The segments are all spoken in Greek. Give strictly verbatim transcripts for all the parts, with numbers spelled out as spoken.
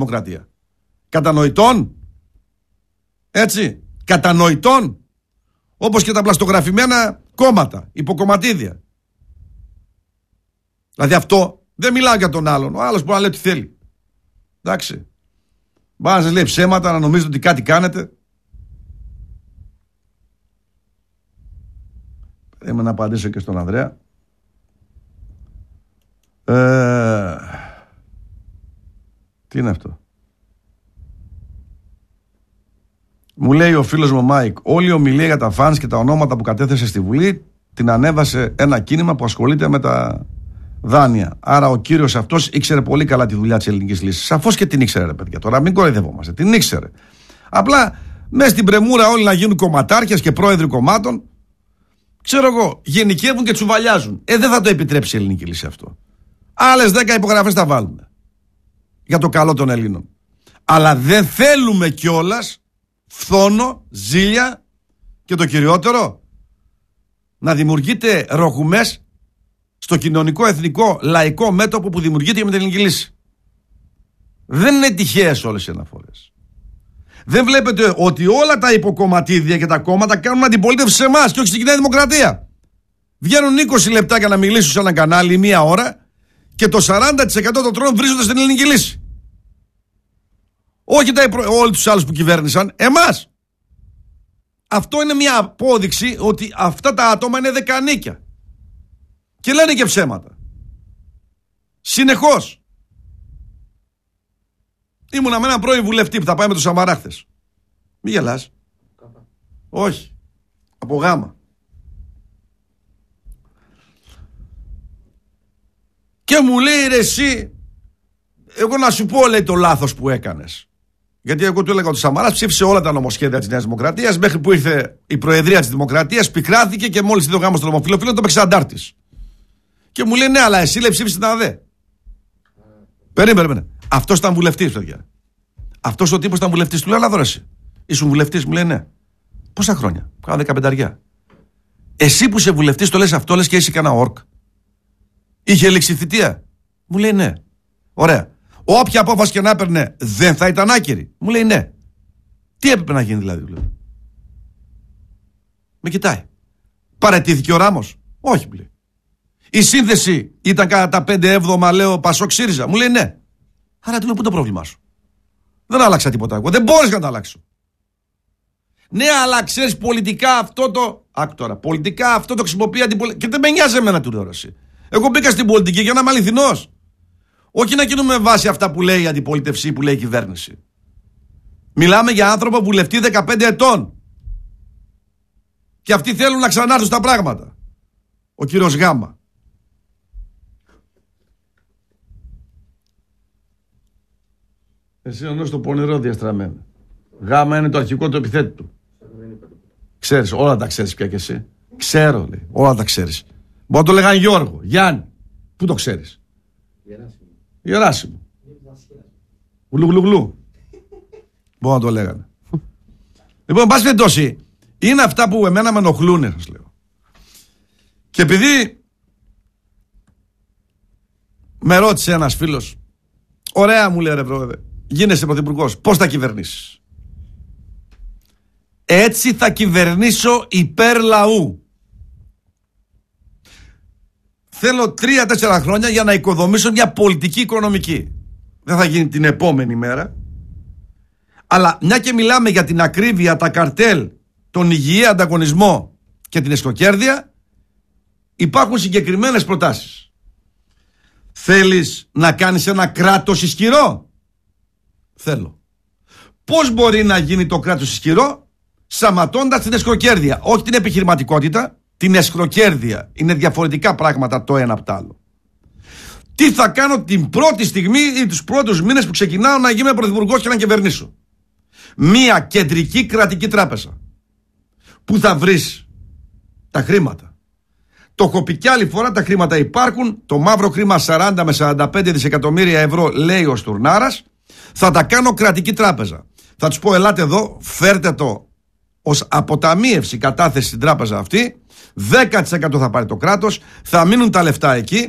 Δημοκρατία. Κατανοητών. Έτσι. Κατανοητών. Όπως και τα πλαστογραφημένα κόμματα, υποκομματίδια. Δηλαδή αυτό δεν μιλάω για τον άλλον. Ο άλλος μπορεί να λέει τι θέλει. Εντάξει. Μπορεί να σας λέει ψέματα, να νομίζετε ότι κάτι κάνετε. Είμαι να απαντήσω και στον Ανδρέα. Ε... Τι είναι αυτό? Μου λέει ο φίλος μου Μάικ, όλη η ομιλία για τα φανς και τα ονόματα που κατέθεσε στη Βουλή την ανέβασε ένα κίνημα που ασχολείται με τα δάνεια. Άρα ο κύριος αυτός ήξερε πολύ καλά τη δουλειά της ελληνικής λύσης. Σαφώς και την ήξερε, ρε παιδιά. Τώρα μην κοροϊδευόμαστε. Την ήξερε. Απλά μέσα στην πρεμούρα όλοι να γίνουν κομματάρχες και πρόεδροι κομμάτων, ξέρω εγώ, γενικεύουν και τσουβαλιάζουν. Ε, δεν θα το επιτρέψει η ελληνική λύση αυτό. Άλλες δέκα υπογραφές θα βάλουμε για το καλό των Ελλήνων. Αλλά δεν θέλουμε κιόλας φθόνο, ζήλια και το κυριότερο, να δημιουργείται ρογουμές στο κοινωνικό, εθνικό, λαϊκό μέτωπο που δημιουργείται με την ελληνική λύση. Δεν είναι τυχαίες όλες οι αναφορές. Δεν βλέπετε ότι όλα τα υποκομματίδια και τα κόμματα κάνουν αντιπολίτευση σε εμάς και όχι στην Νέα Δημοκρατία? Βγαίνουν είκοσι λεπτά για να μιλήσουν σε ένα κανάλι μία ώρα και το σαράντα τοις εκατό των τρόπων βρίσκονται στην ελληνική λύση. Όχι τα, όλοι τους άλλους που κυβέρνησαν, εμάς. Αυτό είναι μια απόδειξη ότι αυτά τα άτομα είναι δεκανίκια. Και λένε και ψέματα. Συνεχώς. Ήμουνα με έναν πρώην βουλευτή που θα πάει με τους Σαμαρά χθες. Μη γελάς. Όχι. Από γάμα. Και μου λέει ρε εσύ, εγώ να σου πω λέει το λάθος που έκανες. Γιατί εγώ του έλεγα ότι ο Σαμαράς ψήφισε όλα τα νομοσχέδια της Νέας Δημοκρατίας μέχρι που ήρθε η Προεδρία της Δημοκρατίας, πικράθηκε και μόλις είδε ο γάμος των ομοφυλοφίλων το παίξε αντάρτης. Και μου λέει ναι, αλλά εσύ λέει ψήφισε την ΑΔΕ. Περίμενε, περίμενε. Αυτός ήταν βουλευτής, παιδιά. Αυτός ο τύπος ήταν βουλευτής. Του λέω, αλλά δω εσύ. Ήσουν βουλευτής, μου λέει ναι. Πόσα χρόνια? Κάνα δεκαπενταριά. Εσύ που είσαι βουλευτής το λες αυτό, λες και είσαι κανένα ορκ. Είχε λήξει θητεία? Μου λέει ναι. Ωραία. Όποια απόφαση και να έπαιρνε δεν θα ήταν άκυρη? Μου λέει ναι. Τι έπρεπε να γίνει δηλαδή? δηλαδή. Με κοιτάει. Παραιτήθηκε ο Ράμος? Όχι, μου λέει. Η σύνθεση ήταν κατά τα πέντε έβδομα, λέω, Πασόκ ΣΥΡΙΖΑ? Μου λέει ναι. Άρα του λέω, πού το πρόβλημά σου? Δεν άλλαξα τίποτα εγώ. Δεν μπορείς να το αλλάξω. Ναι, αλλά ξέρεις πολιτικά αυτό το. Άκου τώρα. Πολιτικά αυτό το χρησιμοποιεί αντιπολιτική. Και δεν με νοιάζει εμένα του λέω εσύ. Εγώ μπήκα στην πολιτική για να είμαι αληθινός. Όχι να κινούμε με βάση αυτά που λέει η αντιπολίτευση, που λέει η κυβέρνηση. Μιλάμε για άνθρωπο βουλευτή δεκαπέντε ετών. Και αυτοί θέλουν να ξανάρθουν στα πράγματα. Ο κύριος Γάμα. Εσύ ονός το πονηρό διαστραμμένο. Γάμα είναι το αρχικό του επιθέτου του. Ξέρεις, όλα τα ξέρεις πια κι εσύ. Ξέρω, λέει, όλα τα ξέρεις. Μπορεί να το λέγανε Γιώργο, Γιάννη. Πού το ξέρεις? Γεράσιμο. Γλουγλουγλου. Μπορεί να το λέγανε. Λοιπόν, πάση περιπτώσει, είναι αυτά που εμένα με ενοχλούνε, σας λέω. Και επειδή με ρώτησε ένας φίλος, ωραία μου λέει ρε πρόεδρε, γίνεσαι πρωθυπουργός, πώς θα κυβερνήσεις? Έτσι θα κυβερνήσω υπέρ λαού. Θέλω τρία-τέσσερα χρόνια για να οικοδομήσω μια πολιτική οικονομική. Δεν θα γίνει την επόμενη μέρα. Αλλά μια και μιλάμε για την ακρίβεια, τα καρτέλ, τον υγιή ανταγωνισμό και την εσχροκέρδεια, υπάρχουν συγκεκριμένες προτάσεις. Θέλεις να κάνεις ένα κράτος ισχυρό? Θέλω. Πώς μπορεί να γίνει το κράτος ισχυρό? Σαματώντας την εσχροκέρδεια. Όχι την επιχειρηματικότητα, την εσχροκέρδεια. Είναι διαφορετικά πράγματα το ένα από το άλλο. Τι θα κάνω την πρώτη στιγμή ή τους πρώτους μήνες που ξεκινάω να γίνω πρωθυπουργός και να κυβερνήσω? Μία κεντρική κρατική τράπεζα που θα βρεις τα χρήματα. Το έχω πει κι άλλη φορά, τα χρήματα υπάρχουν. Το μαύρο χρήμα σαράντα με σαράντα πέντε δισεκατομμύρια ευρώ, λέει ο Στουρνάρας, θα τα κάνω κρατική τράπεζα. Θα τους πω, ελάτε εδώ, φέρτε το ως αποταμίευση κατάθεση στην τράπεζα αυτή. δέκα τοις εκατό θα πάρει το κράτος, θα μείνουν τα λεφτά εκεί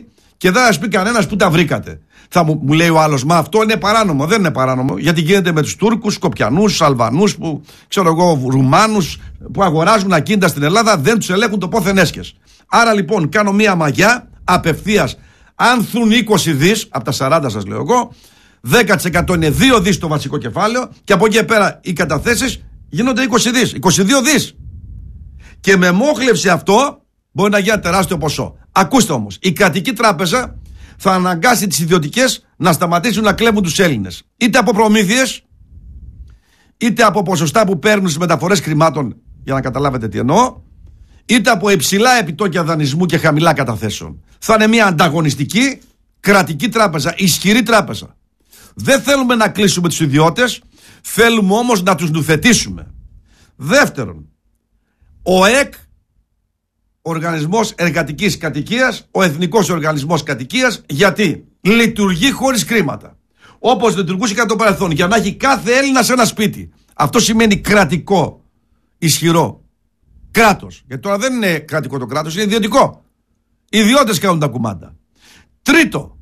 Και δεν θα σου πει κανένας που τα βρήκατε. Θα μου, μου λέει ο άλλος, μα αυτό είναι παράνομο. Δεν είναι παράνομο, γιατί γίνεται με τους Τούρκους, Σκοπιανούς, Αλβανούς, που, ξέρω εγώ, Ρουμάνους που αγοράζουν ακίνητα στην Ελλάδα, δεν τους ελέγχουν το πόθεν έσχες. Άρα λοιπόν κάνω μία μαγιά απευθείας. Αν θουν είκοσι δις, από τα σαράντα σας λέω εγώ, δέκα τοις εκατό είναι δύο δις το βασικό κεφάλαιο, και από εκεί πέρα οι καταθέσεις γίνονται είκοσι δις, είκοσι δύο δις. Και με μόχλευση αυτό μπορεί να γίνει ένα τεράστιο ποσό. Ακούστε όμως, η κρατική τράπεζα θα αναγκάσει τις ιδιωτικές να σταματήσουν να κλέβουν τους Έλληνες. Είτε από προμήθειες, είτε από ποσοστά που παίρνουν στις μεταφορές χρημάτων, για να καταλάβετε τι εννοώ, είτε από υψηλά επιτόκια δανεισμού και χαμηλά καταθέσεων. Θα είναι μια ανταγωνιστική κρατική τράπεζα, ισχυρή τράπεζα. Δεν θέλουμε να κλείσουμε τους ιδιώτες, θέλουμε όμως να τους νουθετήσουμε. Δεύτερον, ο ΕΚ, Οργανισμός Εργατικής Κατοικίας, ο Εθνικός Οργανισμός Κατοικίας, γιατί λειτουργεί χωρίς χρήματα. Όπως λειτουργούσε κατά το παρελθόν, για να έχει κάθε Έλληνας ένα σπίτι. Αυτό σημαίνει κρατικό, ισχυρό κράτος. Γιατί τώρα δεν είναι κρατικό το κράτος, είναι ιδιωτικό. Οι ιδιώτες κάνουν τα κουμάντα. Τρίτο,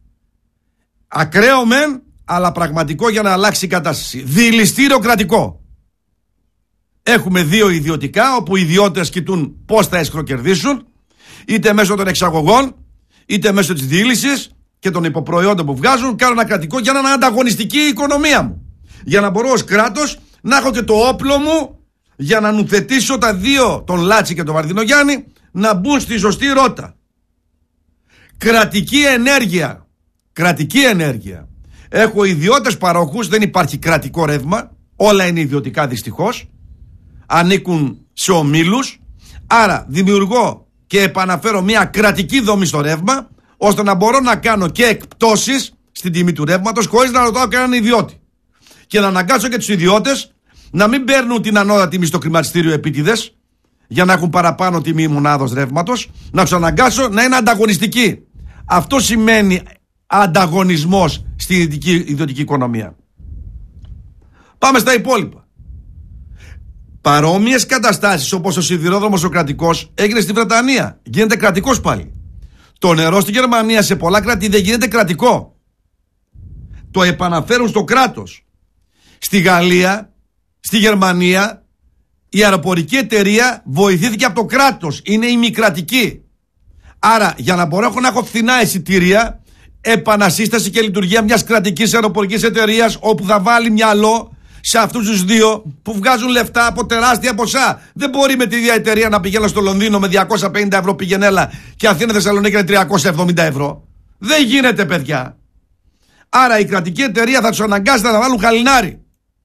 ακραίο μεν, αλλά πραγματικό για να αλλάξει η κατάσταση. Διηλιστήριο κρατικό. Έχουμε δύο ιδιωτικά, όπου οι ιδιώτες κοιτούν πώς θα εσχροκερδίσουν, είτε μέσω των εξαγωγών, είτε μέσω της διήλυσης και των υποπροϊόντων που βγάζουν. Κάνω ένα κρατικό για να είναι ανταγωνιστική η οικονομία μου. Για να μπορώ ως κράτος να έχω και το όπλο μου για να νουθετήσω τα δύο, τον Λάτσι και τον Βαρδινογιάννη, να μπουν στη σωστή ρότα. Κρατική ενέργεια. Κρατική ενέργεια. Έχω ιδιώτες παρόχους, δεν υπάρχει κρατικό ρεύμα. Όλα είναι ιδιωτικά δυστυχώς. Ανήκουν σε ομίλους. Άρα δημιουργώ και επαναφέρω μια κρατική δομή στο ρεύμα, ώστε να μπορώ να κάνω και εκπτώσεις στην τιμή του ρεύματος χωρίς να ρωτάω κανέναν ιδιώτη. Και να αναγκάσω και τους ιδιώτες να μην παίρνουν την ανώτατη τιμή στο χρηματιστήριο επίτηδες για να έχουν παραπάνω τιμή μονάδος ρεύματος, να τους αναγκάσω να είναι ανταγωνιστικοί. Αυτό σημαίνει ανταγωνισμός στη ιδιωτική, ιδιωτική οικονομία. Πάμε στα υπόλοιπα. Παρόμοιες καταστάσεις όπως ο σιδηρόδρομος ο κρατικός έγινε στη Βρετανία. Γίνεται κρατικός πάλι. Το νερό στη Γερμανία σε πολλά κράτη δεν γίνεται κρατικό. Το επαναφέρουν στο κράτος. Στη Γαλλία, στη Γερμανία, η αεροπορική εταιρεία βοηθήθηκε από το κράτος. Είναι ημικρατική. Άρα για να μπορώ να έχω φθηνά εισιτήρια, επανασύσταση και λειτουργία μιας κρατικής αεροπορικής εταιρείας, όπου θα βάλει μυαλό σε αυτούς τους δύο που βγάζουν λεφτά από τεράστια ποσά. Δεν μπορεί με τη ίδια εταιρεία να πηγαίνω στο Λονδίνο με διακόσια πενήντα ευρώ πηγενέλα και Αθήνα Θεσσαλονίκη είναι τριακόσια εβδομήντα ευρώ. Δεν γίνεται, παιδιά. Άρα η κρατική εταιρεία θα τους αναγκάσει να βάλουν χαλινάρι.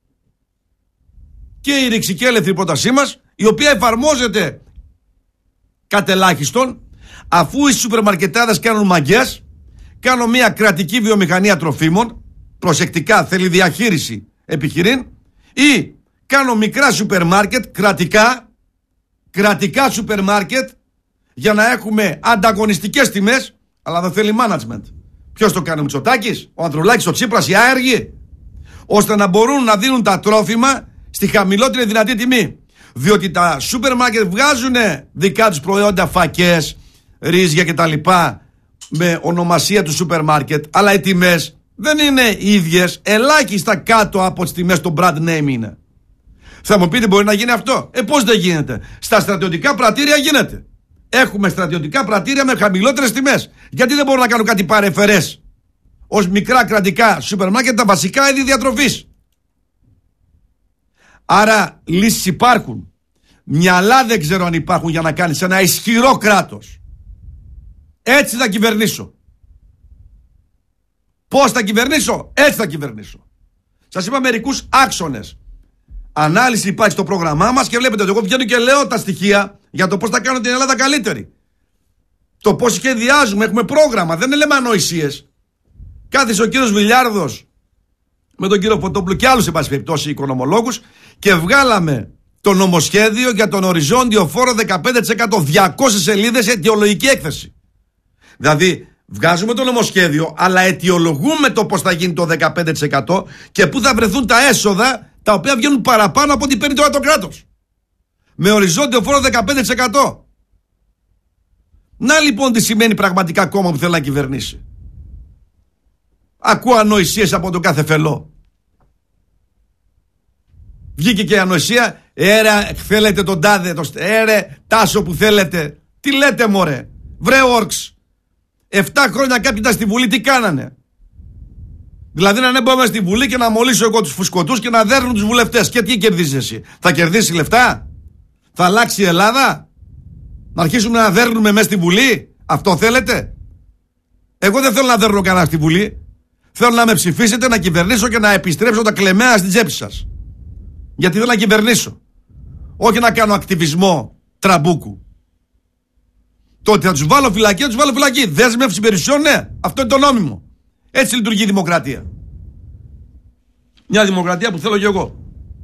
Και η ρηξικέλευθη πρότασή μας, η οποία εφαρμόζεται κατ' ελάχιστον, αφού οι σούπερ μαρκετάδες κάνουν μαγκές, κάνω μια κρατική βιομηχανία τροφίμων, προσεκτικά, θέλει διαχείριση επιχειρήν, ή κάνω μικρά σούπερ μάρκετ, κρατικά, κρατικά σούπερ μάρκετ, για να έχουμε ανταγωνιστικές τιμές, αλλά δεν θέλει management. Ποιος το κάνει, ο Μητσοτάκης, ο Ανδρουλάκης, ο Τσίπρας, οι άεργοι, ώστε να μπορούν να δίνουν τα τρόφιμα στη χαμηλότερη δυνατή τιμή. Διότι τα σούπερ μάρκετ βγάζουν δικά τους προϊόντα, φακές, ρύζια κτλ, με ονομασία του σούπερ μάρκετ, αλλά οι τιμές δεν είναι ίδιες, ελάχιστα κάτω από τις τιμές των brand name είναι. Θα μου πείτε, μπορεί να γίνει αυτό? Ε, πώς δεν γίνεται? Στα στρατιωτικά πρατήρια γίνεται. Έχουμε στρατιωτικά πρατήρια με χαμηλότερες τιμές. Γιατί δεν μπορώ να κάνω κάτι παρεφερές ως μικρά κρατικά σούπερ μάρκετ, τα βασικά είδη διατροφής? Άρα λύσεις υπάρχουν. Μυαλά δεν ξέρω αν υπάρχουν για να κάνεις ένα ισχυρό κράτος. Έτσι θα κυβερνήσω. Πώς θα κυβερνήσω? Έτσι θα κυβερνήσω. Σας είπα μερικούς άξονες. Ανάλυση υπάρχει στο πρόγραμμά μας και βλέπετε ότι εγώ βγαίνω και λέω τα στοιχεία για το πώς θα κάνω την Ελλάδα καλύτερη. Το πώς σχεδιάζουμε, έχουμε πρόγραμμα, δεν λέμε ανοησίες. Κάθισε ο κύριος Βιλιάρδος με τον κύριο Φωτόπουλο και άλλους, εν πάση περιπτώσει, οικονομολόγους, και βγάλαμε το νομοσχέδιο για τον οριζόντιο φόρο δεκαπέντε τοις εκατό, διακόσιες σελίδες αιτιολογική έκθεση. Δηλαδή βγάζουμε το νομοσχέδιο, αλλά αιτιολογούμε το πώς θα γίνει το δεκαπέντε τοις εκατό και πού θα βρεθούν τα έσοδα τα οποία βγαίνουν παραπάνω από ό,τι παίρνει τώρα το κράτος. Με οριζόντιο φόρο δεκαπέντε τοις εκατό. Να λοιπόν τι σημαίνει πραγματικά κόμμα που θέλει να κυβερνήσει. Ακούω ανοησίες από τον κάθε φελό. Βγήκε και η ανοησία. Έρε θέλετε τον τάδε, το έρε Τάσο που θέλετε. Τι λέτε μωρέ? Βρε όρξ. Εφτά χρόνια κάποιοι ήταν στη Βουλή, τι κάνανε? Δηλαδή να ανέβω στη Βουλή και να μολύσω εγώ τους φουσκωτούς και να δέρνουν τους βουλευτές. Και τι κερδίζεις εσύ? Θα κερδίσει λεφτά? Θα αλλάξει η Ελλάδα? Να αρχίσουμε να δέρνουμε μέσα στη Βουλή? Αυτό θέλετε? Εγώ δεν θέλω να δέρνω κανένα στη Βουλή. Θέλω να με ψηφίσετε, να κυβερνήσω και να επιστρέψω τα κλεμμένα στην τσέπη σας. Γιατί θέλω να κυβερνήσω. Όχι να κάνω ακτιβισμό τραμπούκου. Το ότι θα τους βάλω φυλακή, θα τους βάλω φυλακή. Δέσμευση περιουσιών, ναι. Αυτό είναι το νόμιμο. Έτσι λειτουργεί η δημοκρατία. Μια δημοκρατία που θέλω κι εγώ.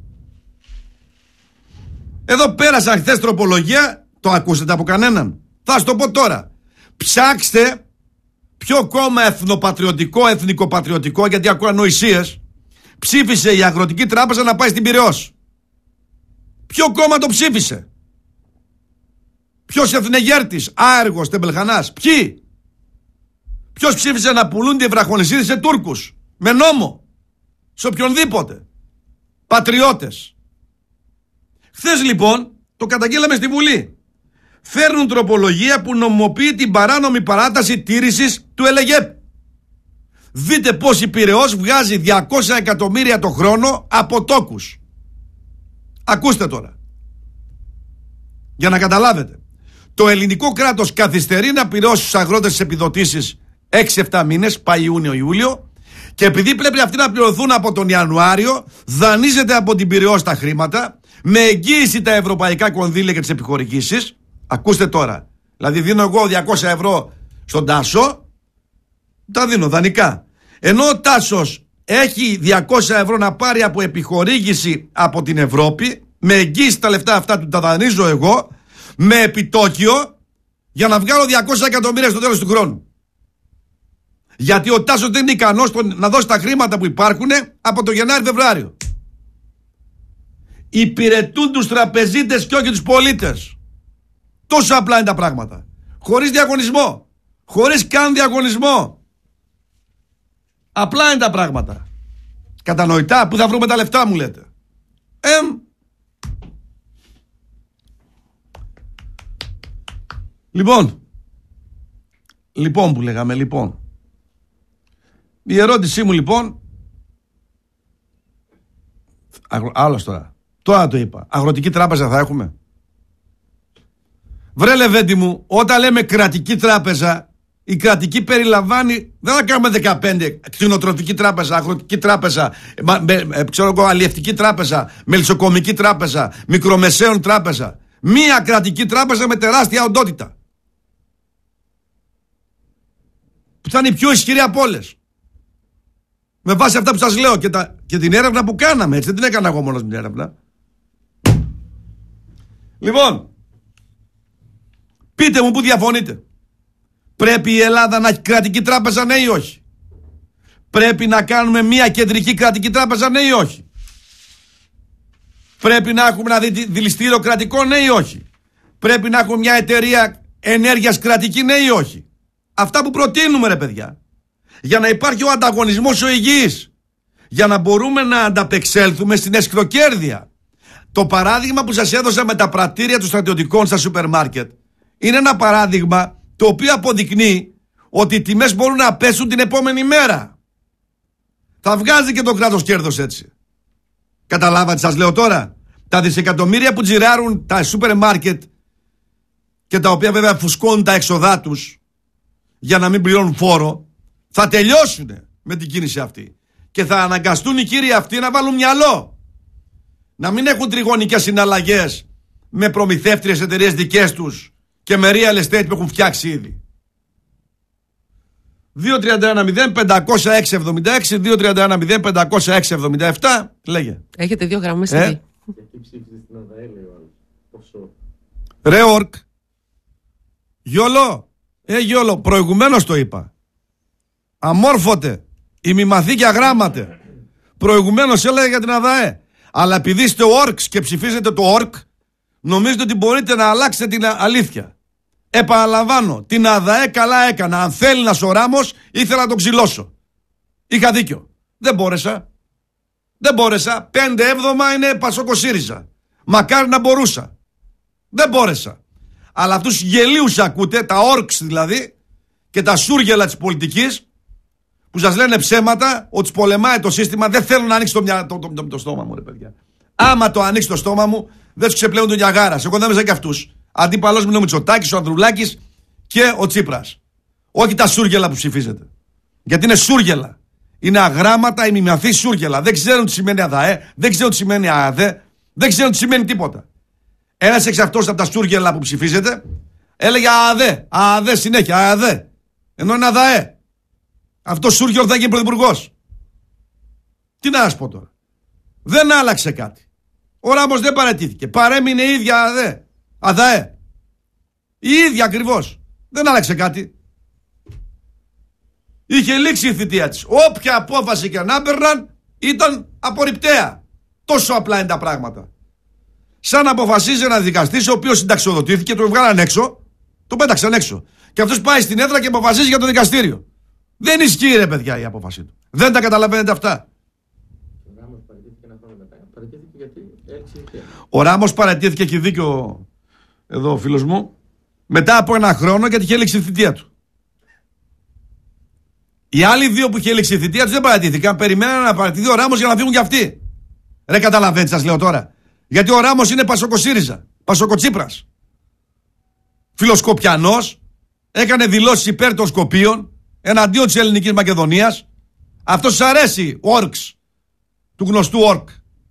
Εδώ πέρασαν χθες τροπολογία. Το ακούσατε από κανέναν? Θα σας το πω τώρα. Ψάξτε ποιο κόμμα εθνοπατριωτικό, εθνικοπατριωτικό, γιατί ακούω ανοησίες, ψήφισε η Αγροτική Τράπεζα να πάει στην Πειραιώς. Ποιο κόμμα το ψήφισε? Ποιος εθνεγέρτης? Άεργος, Τεμπελχανάς? Ποιοι? Ποιος ψήφισε να πουλούνται οι βραχονισίδες σε Τούρκους? Με νόμο? Σε οποιονδήποτε? Πατριώτες. Χθες λοιπόν το καταγγείλαμε στη Βουλή. Φέρνουν τροπολογία που νομιμοποιεί την παράνομη παράταση τήρησης του ΕΛΕΓΕΠ. Δείτε πως η Πειραιώς βγάζει διακόσια εκατομμύρια το χρόνο από τόκους. Ακούστε τώρα. Για να καταλάβετε. Το ελληνικό κράτος καθυστερεί να πληρώσει στους αγρότες τις επιδοτήσεις έξι εφτά μήνες, πάει Ιούνιο-Ιούλιο, και επειδή πρέπει αυτοί να πληρωθούν από τον Ιανουάριο, δανείζεται από την Πειραιώς τα χρήματα, με εγγύηση τα ευρωπαϊκά κονδύλια και τις επιχορηγήσεις. Ακούστε τώρα. Δηλαδή δίνω εγώ διακόσια ευρώ στον Τάσο, τα δίνω δανεικά. Ενώ ο Τάσος έχει διακόσια ευρώ να πάρει από επιχορήγηση από την Ευρώπη, με εγγύηση τα λεφτά αυτά του τα δανείζω εγώ, με επιτόκιο, για να βγάλω διακόσια εκατομμύρια στο τέλος του χρόνου. Γιατί ο Τάσος δεν είναι ικανός να δώσει τα χρήματα που υπάρχουν από το Γενάρη-Φεβρουάριο. Υπηρετούν τους τραπεζίτες και όχι τους πολίτες. Τόσο απλά είναι τα πράγματα. Χωρίς διαγωνισμό. Χωρίς καν διαγωνισμό. Απλά είναι τα πράγματα. Κατανοητά? Πού θα βρούμε τα λεφτά μου λέτε? Εμ. Λοιπόν. Λοιπόν που λέγαμε λοιπόν. Η ερώτησή μου λοιπόν. Αγρο... Άλλος τώρα. Τώρα το είπα. Αγροτική τράπεζα θα έχουμε? Βρε Λεβέντη μου, όταν λέμε κρατική τράπεζα, η κρατική περιλαμβάνει, δεν θα κάνουμε δεκαπέντε, κτηνοτροφική τράπεζα, αγροτική τράπεζα, με, με, ξέρω εγώ, αλλιευτική τράπεζα, μελισσοκομική τράπεζα, μικρομεσαίων τράπεζα. Μία κρατική τράπεζα με τεράστια οντότητα. Που θα είναι η πιο ισχυρή από όλες. Με βάση αυτά που σας λέω και, τα, και την έρευνα που κάναμε, έτσι δεν την έκανα εγώ μόνος την έρευνα. Λοιπόν, πείτε μου που διαφωνείτε. Πρέπει η Ελλάδα να έχει κρατική τράπεζα, ναι ή όχι? Πρέπει να κάνουμε μια κεντρική κρατική τράπεζα, ναι ή όχι? Πρέπει να έχουμε ένα δηληστήριο κρατικό, ναι ή όχι? Πρέπει να έχουμε μια εταιρεία ενέργειας κρατική, ναι ή όχι? Αυτά που προτείνουμε ρε παιδιά. Για να υπάρχει ο ανταγωνισμός ο υγιής. Για να μπορούμε να ανταπεξέλθουμε στην αισχροκέρδεια. Το παράδειγμα που σας έδωσα με τα πρατήρια των στρατιωτικών στα σούπερ μάρκετ είναι ένα παράδειγμα το οποίο αποδεικνύει ότι οι τιμές μπορούν να πέσουν την επόμενη μέρα. Θα βγάζει και το κράτος κέρδος έτσι. Καταλάβατε σας λέω τώρα? Τα δισεκατομμύρια που τζιράρουν τα σούπερ μάρκετ και τα οποία βέβαια φουσκώνουν τα έξοδά τους για να μην πληρώνουν φόρο, θα τελειώσουν με την κίνηση αυτή. Και θα αναγκαστούν οι κύριοι αυτοί να βάλουν μυαλό. Να μην έχουν τριγωνικές συναλλαγές με προμηθεύτριες εταιρείες δικές τους και με real estate που έχουν φτιάξει ήδη. δύο τρία ένα μηδέν πέντε μηδέν έξι εβδομήντα έξι, δύο τρία ένα μηδέν πέντε μηδέν έξι εβδομήντα επτά. Λέγε. Έχετε δύο γραμμές ε? Εκεί. Ρε ορκ. Γιόλο. Ε γιόλο. Προηγουμένως το είπα. Αμόρφωτε. Ημιμαθή και αγράμματε. Προηγουμένως έλεγα για την ΑΔΑΕ. Αλλά επειδή είστε ορκς και ψηφίζετε το ορκ, νομίζετε ότι μπορείτε να αλλάξετε την αλήθεια. Επαναλαμβάνω, την ΑΔΑΕ καλά έκανα. Αν θέλει να ο Ράμος, ήθελα να τον ξυλώσω. Είχα δίκιο. Δεν μπόρεσα. Δεν μπόρεσα. Πέντε έβδομα είναι Πασόκο ΣΥΡΙΖΑ. Μακάρι να μπορούσα. Δεν μπόρεσα. Αλλά αυτούς τους γελίους ακούτε, τα όρξ δηλαδή, και τα σούργελα της πολιτικής, που σας λένε ψέματα, ότι τους πολεμάει το σύστημα. Δεν θέλω να ανοίξει το, μυα... το, το, το, το στόμα μου, ρε παιδιά. Άμα το ανοίξει το στόμα μου, δεν τους ξεπλέουν τον Νιαγάρας. Εγώ δεν είμαι σαν και αυτούς. Αντίπαλος μου είναι ο Μητσοτάκης, ο Ανδρουλάκης και ο Τσίπρας. Όχι τα σούργελα που ψηφίζετε. Γιατί είναι σούργελα. Είναι αγράμματα, ημιμαθή σούργελα. Δεν ξέρουν τι σημαίνει ΑΔΑΕ, δεν ξέρουν τι σημαίνει ΑΔΕ, δεν ξέρουν τι σημαίνει τίποτα. Ένας εξ αυτός από τα σούργελα που ψηφίζετε έλεγε ΑΔΕ, ΑΔΕ συνέχεια, ΑΔΕ. Ενώ είναι ΑΔΑΕ. Αυτό σούργελο θα γίνει πρωθυπουργός. Τι να σας πω τώρα. Δεν άλλαξε κάτι. Ο Ράμος δεν παραιτήθηκε. Παρέμεινε η ίδια ΑΔΕ. ΑΔΑΕ. Η ίδια ακριβώς. Δεν άλλαξε κάτι. Είχε λήξει η θητεία της. Όποια απόφαση και να έπαιρναν ήταν απορριπταία. Τόσο απλά είναι τα πράγματα. Σαν να αποφασίζει ένα δικαστής ο οποίος συνταξιοδοτήθηκε, τον βγάλαν έξω, τον πέταξαν έξω. Και αυτός πάει στην έδρα και αποφασίζει για το δικαστήριο. Δεν ισχύει, ρε παιδιά, η απόφαση του. Δεν τα καταλαβαίνετε αυτά. Ο Ράμος παραιτήθηκε, έχει δίκιο εδώ ο φίλος μου, μετά από ένα χρόνο γιατί είχε λήξει η θητεία του. Οι άλλοι δύο που είχε λήξει η θητεία τους δεν παραιτήθηκαν. Περιμέναν να παραιτηθεί ο Ράμος για να φύγουν κι αυτοί. Ρε καταλαβαίνετε, σας λέω τώρα. Γιατί ο Ράμος είναι Πασόκο ΣΥΡΙΖΑ, Πασόκο Τσίπρας. Φιλοσκοπιανός, έκανε δηλώσεις υπέρ των Σκοπίων, εναντίον της Ελληνικής Μακεδονίας. Αυτό σας αρέσει, ο όρξ, του γνωστού όρκ.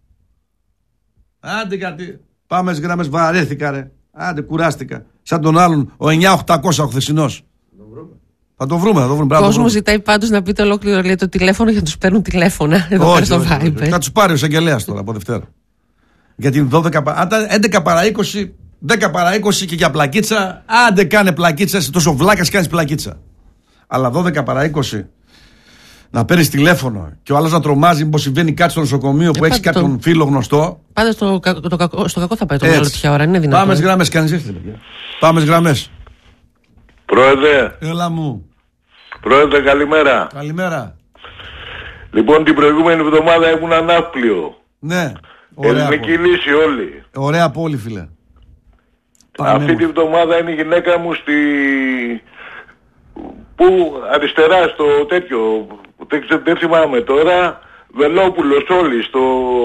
Άντε κάτι. Πάμε στις γραμμές, βαρέθηκα ρε. Άντε κουράστηκα. Σαν τον άλλον, ο εννιά οκτακόσια ο χθεσινός. Θα το βρούμε, θα το βρούμε. Ο κόσμος ζητάει πάντως να πείτε ολόκληρο λέει, το τηλέφωνο για να τους παίρνουν τηλέφωνα. Εδώ όχι, στο Viber. Θα τους πάρει ο εισαγγελέας τώρα από Δευτέρα. Γιατί δώδεκα, έντεκα παρά είκοσι, δέκα παρά είκοσι και για πλακίτσα. Άντε κάνε πλακίτσα, είσαι τόσο βλάκας κάνεις πλακίτσα. Αλλά δώδεκα παρά είκοσι να παίρνει τηλέφωνο και ο άλλος να τρομάζει μήπως συμβαίνει κάτι στο νοσοκομείο που ε, έχει κάποιον το... φίλο γνωστό. Πάντα στο, το, το, το, στο κακό θα πάει το άλλο τέτοια ώρα. Είναι δυνατό. Πάμε στις γραμμές, κανείς έρθει. Πάμε στις γραμμές. Πρόεδρε. Έλα μου. Πρόεδρε, καλημέρα. Καλημέρα. Λοιπόν, την προηγούμενη εβδομάδα ήμουν ανάπλιο. Ναι. Ελληνική λύση όλοι. Ωραία πόλη, φίλε. Αυτή τη εβδομάδα είναι η γυναίκα μου στη... Πού, αριστερά, στο τέτοιο, δεν, δεν θυμάμαι τώρα, Βελόπουλος όλοι, στο...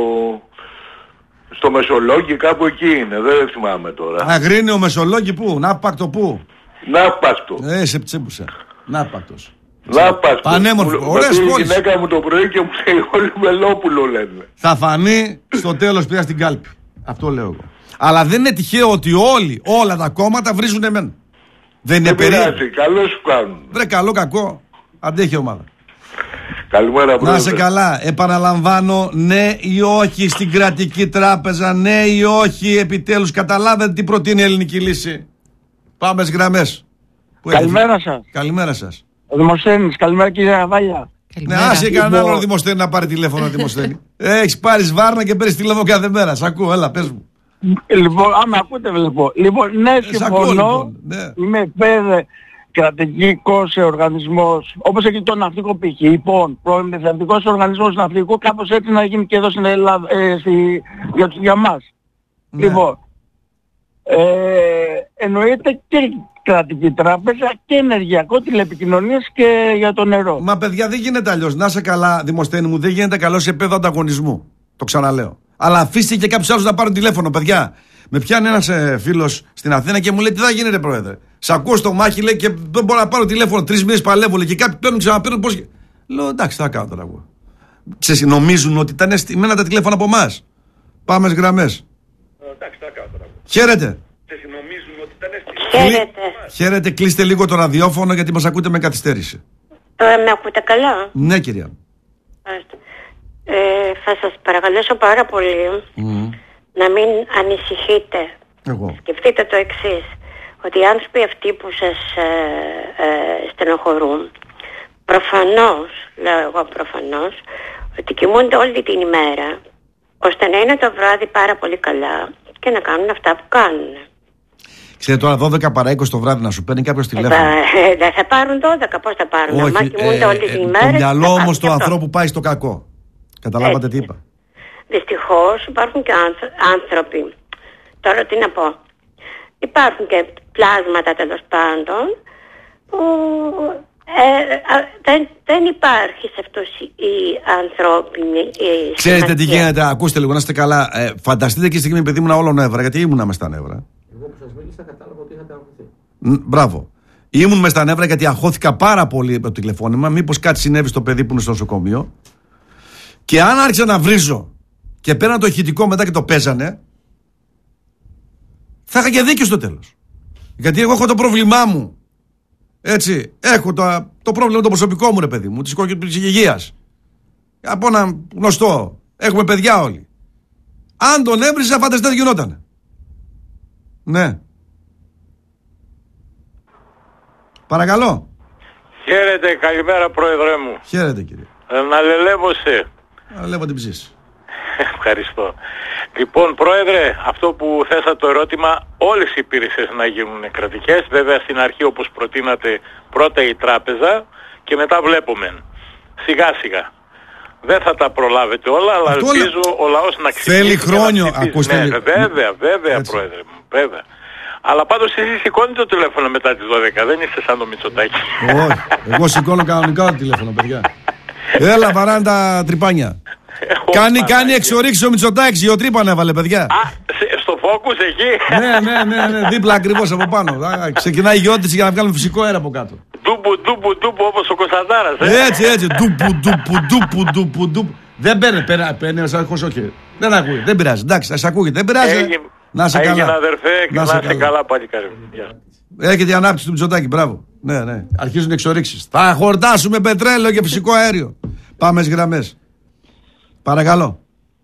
στο Μεσολόγγι, κάπου εκεί είναι, δεν θυμάμαι τώρα. Αγρίνιο Μεσολόγγι πού, Ναύπακτο πού. Ναύπακτο. Ε, σε τσίπουσα. Ναύπακτος. Ναύπακτο. Πανέμορφο. Ωραίες πόλεις. Η γυναίκα μου το πρωί και μου λέει όλοι Βελόπουλο λένε. Θα φανεί στο τέλος πια στην κάλπη. Αυτό λέω εγώ. Αλλά δεν είναι τυχαίο ότι όλοι, όλα τα κόμματα βρίζουν εμένα. Δεν είναι περίεργο. Καλώς σου κάνουν. Βρε καλό κακό. Αντέχει η ομάδα. Καλημέρα πρόεδρε. Να σε καλά. Επαναλαμβάνω, ναι ή όχι στην κρατική τράπεζα, ναι ή όχι επιτέλους. Καταλάβετε τι προτείνει η ελληνική λύση. Πάμε στις γραμμές. Καλημέρα σας. Καλημέρα σας. Ο Δημοσθένης, καλημέρα κύριε Αβάλια. Ναι, άσε κανέναν άλλο Δημοσθένη να πάρει τηλέφωνο Δημοσθένη. Έχεις πάρει Βάρνα και παίρνεις τηλέφωνο κάθε μέρα. Σ' ακούω, έλα πες μου. Λοιπόν, άμα ακούτε βλέπω. Λοιπόν, ναι, συμφωνώ. Λοιπόν, ναι. Είμαι υπέρ κρατικός οργανισμός, όπως έχει το ναυτικό π.χ. Λοιπόν, προμηθευτικός οργανισμός ναυτικού, κάπως έτσι να γίνει και εδώ στην Ελλάδα, ε, στη, για, για μας. Ναι. Λοιπόν, ε, εννοείται και κρατική τράπεζα και ενεργειακό, τηλεπικοινωνίες και για το νερό. Μα παιδιά δεν γίνεται αλλιώς. Να σε καλά, Δημοσθένη μου, δεν γίνεται καλό σε επίπεδο ανταγωνισμού. Το ξαναλέω. Αλλά αφήστε και κάποιους άλλους να πάρουν τηλέφωνο, παιδιά. Με πιάνει ένας ε, φίλος στην Αθήνα και μου λέει: τι θα γίνεται, πρόεδρε. Σ' ακούω στο μάχη, λέει, και δεν μπορώ να πάρω τηλέφωνο. Τρεις μήνες παλεύω, λέει, και κάποιοι παίρνουν, ξαναπαίρνουν. Πώς. Λέω: εντάξει, θα κάνω τώρα εγώ. Ξέρεις, νομίζουν ότι ήταν στημένα τα τηλέφωνα από εμάς. Πάμε στις γραμμές. Εντάξει, θα κάνω τώρα. Χαίρετε. Χαίρετε. Χαίρετε, κλείστε λίγο το ραδιόφωνο γιατί μας ακούτε με καθυστέρηση. Τώρα με ακούτε καλά? Ναι, κυρία. Ε, θα σας παρακαλέσω πάρα πολύ mm. να μην ανησυχείτε. Εγώ. Σκεφτείτε το εξής, ότι οι άνθρωποι αυτοί που σας ε, ε, στενοχωρούν, προφανώς, λέω εγώ προφανώς, ότι κοιμούνται όλη την ημέρα, ώστε να είναι το βράδυ πάρα πολύ καλά και να κάνουν αυτά που κάνουν. Ξέρετε τώρα δώδεκα παρά είκοσι το βράδυ να σου παίρνει κάποιος τηλέφωνο. Ε, δεν θα πάρουν δώδεκα, πώς θα πάρουν? Όχι, να κοιμούνται ε, όλη την ε, ημέρα. Το μυαλό όμως του ανθρώπου πάει στο κακό. Καταλάβατε τι είπα? Δυστυχώς υπάρχουν και άνθρωποι. Τώρα τι να πω. Υπάρχουν και πλάσματα τέλος πάντων που ε, δεν, δεν υπάρχει σε αυτούς οι ανθρώπινοι. Η Ξέρετε τι γίνεται, ακούστε λίγο να είστε καλά. Ε, φανταστείτε και η στιγμή, παιδί μου, όλο νεύρα, γιατί ήμουνα μες στα νεύρα. Εγώ που σας μίλησα κατάλαβα ότι είχατε αγχωθεί. Μπράβο. Ήμουν μες στα νεύρα γιατί αγχώθηκα πάρα πολύ από το τηλεφώνημα. Μήπως κάτι συνέβη στο παιδί που είναι στο νοσοκομείο. Και αν άρχισα να βρίζω και πέραν το ηχητικό μετά και το παίζανε, θα είχα και δίκιο στο τέλος. Γιατί εγώ έχω το πρόβλημά μου. Έτσι, έχω το, το πρόβλημα το προσωπικό μου, ρε παιδί μου, της υγείας. Από ένα γνωστό. Έχουμε παιδιά όλοι. Αν τον έβριζα, φανταστείτε τι γινότανε. Ναι. Παρακαλώ. Χαίρετε, καλημέρα πρόεδρε μου. Χαίρετε κύριε. Να λελεύωσε. Να λεύω την ψήση. Ευχαριστώ. Λοιπόν, πρόεδρε, αυτό που θέσατε το ερώτημα, όλες οι υπηρεσίες να γίνουν κρατικές. Βέβαια στην αρχή, όπως προτείνατε, πρώτα η τράπεζα και μετά βλέπουμε. Σιγά σιγά. Δεν θα τα προλάβετε όλα, αλλά αυτό ελπίζω λέ... ο λαός να ξυπνήσει. Θέλει χρόνιο, ακούστε. Ναι, βέβαια, βέβαια, έτσι. Πρόεδρε μου, βέβαια. Αλλά πάντως εσείς σηκώνετε το τηλέφωνο μετά τις δώδεκα, δεν είστε σαν το Μητσοτάκη. Όχι, εγώ σηκώνω κανονικά το τηλέφωνο, παιδιά. Έλα, βαράνε τα τρυπάνια. Κάνει, κάνει εξορίξεις ο Μητσοτάκης, γεωτρύπαν έβαλε, παιδιά. Α, στο Focus εκεί. Ναι, ναι, ναι, ναι, δίπλα ακριβώς από πάνω. Ξεκινάει η γεώτρηση για να βγάλουμε φυσικό αέρα από κάτω. Ντούπου, ντούπου, ντούπου, όπως ο Κωνσταντάρας. Ε. Έτσι, έτσι. Ντούπου, ντούπου, ντούπου, ντούπου, ντούπου. Δεν παίρνει, παίρνει, όχι. Δεν ακούει, δεν πειράζει. Εντάξει, ας ακούγεται, δεν πειράζει. Έγινε, να σε έγινε καλά. Αδερφέ, και να είσαι καλά, καλά πάλι καλή. Έρχεται η ανάπτυξη του Μητσοτάκη, μπράβο. Ναι, ναι. Αρχίζουν εξορίξεις. Θα χορτάσουμε πετρέλαιο και φυσικό αέριο. Πάμε στις γραμμές. Παρακαλώ.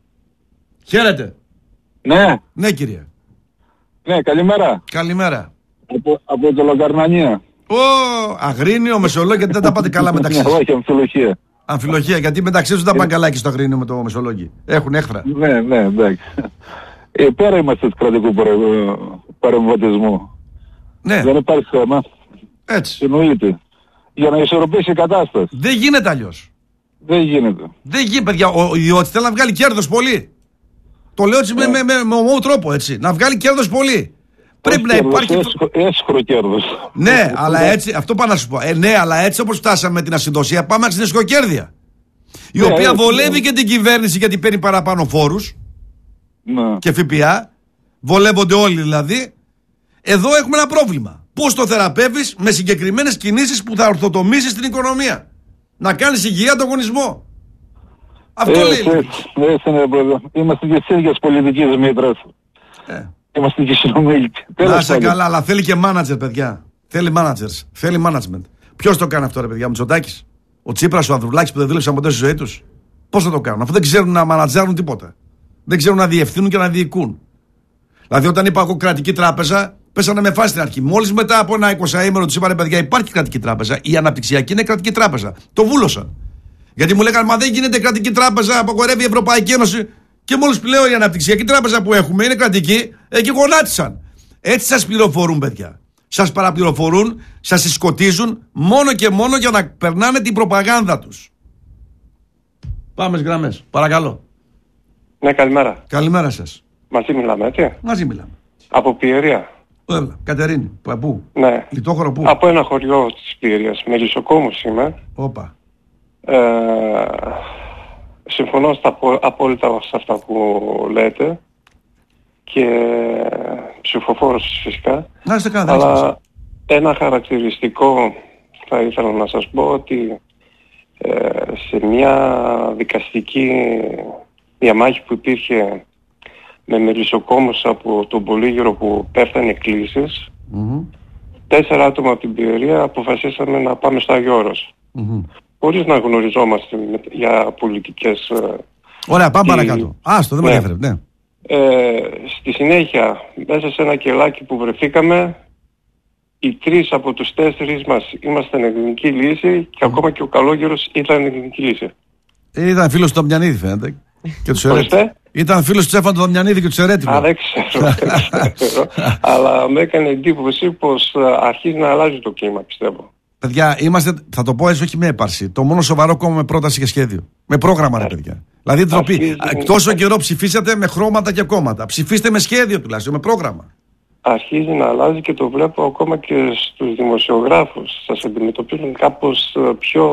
Χαίρετε. Ναι. Ναι, κύριε. Ναι, καλημέρα. Καλημέρα. Από, από το Λογαρνανία. Ω, Αγρίνιο, Μεσολόγιο, γιατί δεν τα πάτε καλά μεταξύ σας. Όχι, αμφιλοχία. Αμφιλοχία, γιατί μεταξύ τους δεν τα πάνε καλά και στο Αγρίνιο με το Μεσολόγιο. Έχουν έχθρα. Ναι, ναι, εντάξει. Ε, πέρα είμαστε του κρατικού παρεμβατισμού. Ναι. Δεν υπάρχει θέμα. Έτσι. Εννοείται. Για να ισορροπήσει η κατάσταση. Δεν γίνεται αλλιώς. Δεν γίνεται. Δεν γίνεται, παιδιά. Ο ιδιώτης θέλει να βγάλει κέρδος πολύ. Το λέω έτσι yeah. με, με, με, με ομό τρόπο, έτσι. Να βγάλει κέρδος πολύ. Πρέπει να υπάρχει. Έσχρο κέρδος. Ναι, αλλά έτσι, αυτό πάω να σου πω. Ε, ναι, αλλά έτσι όπως φτάσαμε με την ασυντοσία, πάμε στην εσχροκέρδεια. Η yeah, οποία έτσι, βολεύει yeah. και την κυβέρνηση γιατί παίρνει παραπάνω φόρους yeah. και ΦΠΑ. Βολεύονται όλοι δηλαδή. Εδώ έχουμε ένα πρόβλημα. Πώς το θεραπεύεις? Με συγκεκριμένες κινήσεις που θα ορθοτομήσεις την οικονομία. Να κάνεις υγεία ανταγωνισμό. Αυτό ε, λέει. Έτσι είναι, πρόεδρε. Είμαστε και στις ίδιες πολιτικές μήτρες. Ε. Είμαστε και συνομίλητοι. Να είσαι καλά, αλλά θέλει και μάνατζερ, παιδιά. Θέλει managers. Θέλει management. Ποιος το κάνει αυτό, ρε παιδιά? Ο Μητσοτάκης, ο Τσίπρας, ο Ανδρουλάκης που δεν δούλεψαν ποτέ στη ζωή τους. Πώς θα το κάνουν? Αφού δεν ξέρουν να μανατζέρουν τίποτα. Δεν ξέρουν να διευθύνουν και να διοικούν. Δηλαδή, όταν είπα εγώ κρατική τράπεζα, πέσανε με φάση στην αρχή. Μόλις μετά από ένα εικοσαήμερο τους είπανε, παιδιά, υπάρχει κρατική τράπεζα. Η αναπτυξιακή είναι κρατική τράπεζα. Το βούλωσαν. Γιατί μου λέγανε, μα δεν γίνεται κρατική τράπεζα, απαγορεύει η Ευρωπαϊκή Ένωση. Και μόλις πλέον η αναπτυξιακή τράπεζα που έχουμε είναι κρατική, εκεί γονάτισαν. Έτσι σας πληροφορούν, παιδιά. Σας παραπληροφορούν, σας συσκοτίζουν μόνο και μόνο για να περνάνε την προπαγάνδα τους. Πάμε στις γραμμές. Παρακαλώ. Ναι, καλημέρα. Καλημέρα σας. Μαζί μιλάμε, έτσι. Μαζί μιλάμε. Από Πιερία. Έλα, Κατερίνη. Πού? Ναι. Λιτόχωρο πού? Από ένα χωριό της Πιερίας. Μελισσοκόμους είμαι. Όπα. Ε, συμφωνώ στα απόλυτα σε αυτά που λέτε και ψηφοφόρος φυσικά. Να είστε καλά. Αλλά ένα χαρακτηριστικό θα ήθελα να σας πω ότι ε, σε μια δικαστική διαμάχη που υπήρχε με μελισσοκόμους από τον Πολύγυρο που πέφτανε εκκλήσεις, mm-hmm. τέσσερα άτομα από την Πιερία αποφασίσαμε να πάμε στο Άγιο Όρος. Mm-hmm. Χωρίς να γνωριζόμαστε για πολιτικές... Ωραία, πάμε παρακάτω. Άστο, δεν με ενδιαφέρει. Ναι. Ε, στη συνέχεια, μέσα σε ένα κελάκι που βρεθήκαμε, οι τρεις από τους τέσσερις μας ήμασταν ελληνική λύση και mm. ακόμα και ο Καλόγερος ήταν ελληνική λύση. Ε, ήταν φίλος του Ταμιανίδη, φαίνεται. Και του Σερέτη. Ήταν φίλος του Στέφανου του Δαμιανίδη και του Σερέτη. Α, δεν ξέρω. δεν ξέρω. Αλλά με έκανε εντύπωση πως αρχίζει να αλλάζει το κλίμα, πιστεύω. Παιδιά, είμαστε, θα το πω έτσι, όχι με έπαρση. Το μόνο σοβαρό κόμμα με πρόταση και σχέδιο. Με πρόγραμμα, ρε παιδιά. Δηλαδή, ντροπή. Αρχίζει... Τόσο καιρό ψηφίσατε με χρώματα και κόμματα. Ψηφίστε με σχέδιο τουλάχιστον, με πρόγραμμα. Αρχίζει να αλλάζει και το βλέπω ακόμα και στους δημοσιογράφους. Σας αντιμετωπίζουν κάπως πιο,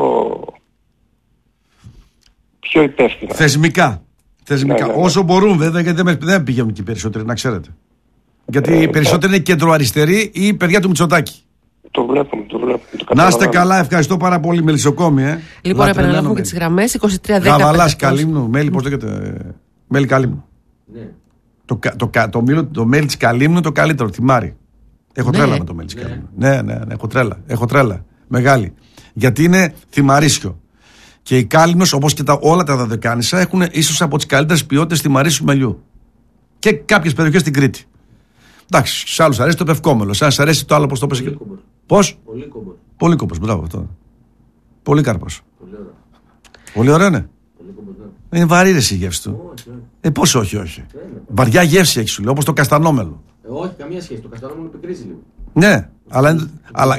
πιο υπεύθυνα. Θεσμικά. Θεσμικά. Ναι, ναι, ναι. Όσο μπορούν, βέβαια, γιατί δεν, δεν πηγαίνουν και οι περισσότεροι, να ξέρετε. Γιατί ε, οι περισσότεροι είναι κεντροαριστεροί ή παιδιά του Μητσοτάκη. Το βλέπουμε, το βλέπουμε. Το να είστε καλά, ευχαριστώ πάρα πολύ, Μελισσοκόμη. Ε. Λοιπόν, επαναλάβουμε και τις γραμμές είκοσι τρία δέκα. Γαβαλάς Καλύμνου, μέλη, πώς λέγεται. Μέλη Καλύμνου. Ναι. Το, το, το, το, το, το μέλι της Καλύμνου είναι το καλύτερο, θυμάρι. Έχω ναι. τρέλα με το μέλι της ναι. Καλύμνου. Ναι, ναι, ναι, έχω τρέλα. Έχω τρέλα. Μεγάλη. Γιατί είναι θυμαρίσιο. Και η Κάλυμνος, όπως και τα, όλα τα Δωδεκάνησα, έχουν ίσως από τις καλύτερες ποιότητες θυμαρίσιου μελιού. Και κάποιες περιοχές στην Κρήτη. Εντάξει, σε άλλους αρέσει το πευκόμελο. Σε άλλους αρέσει το άλλο, πώς το πες. Πώς? Πολύ κόμπος. Πολύ κόμπος, μπράβο αυτό. Πολύ κάρπος. Πολύ ωραία. Πολύ ωραία, ναι. Πολύ κόμπος, ναι. Είναι βαρύ ρε η γεύση του. Όχι, όχι. Ε, πώς όχι, όχι. Ε, βαριά γεύση έχει, σου λέω, όπως το καστανόμελο. Ε, όχι, καμία σχέση. Το καστανόμελο πικρίζει λίγο. Ναι, αλλά. αλλά...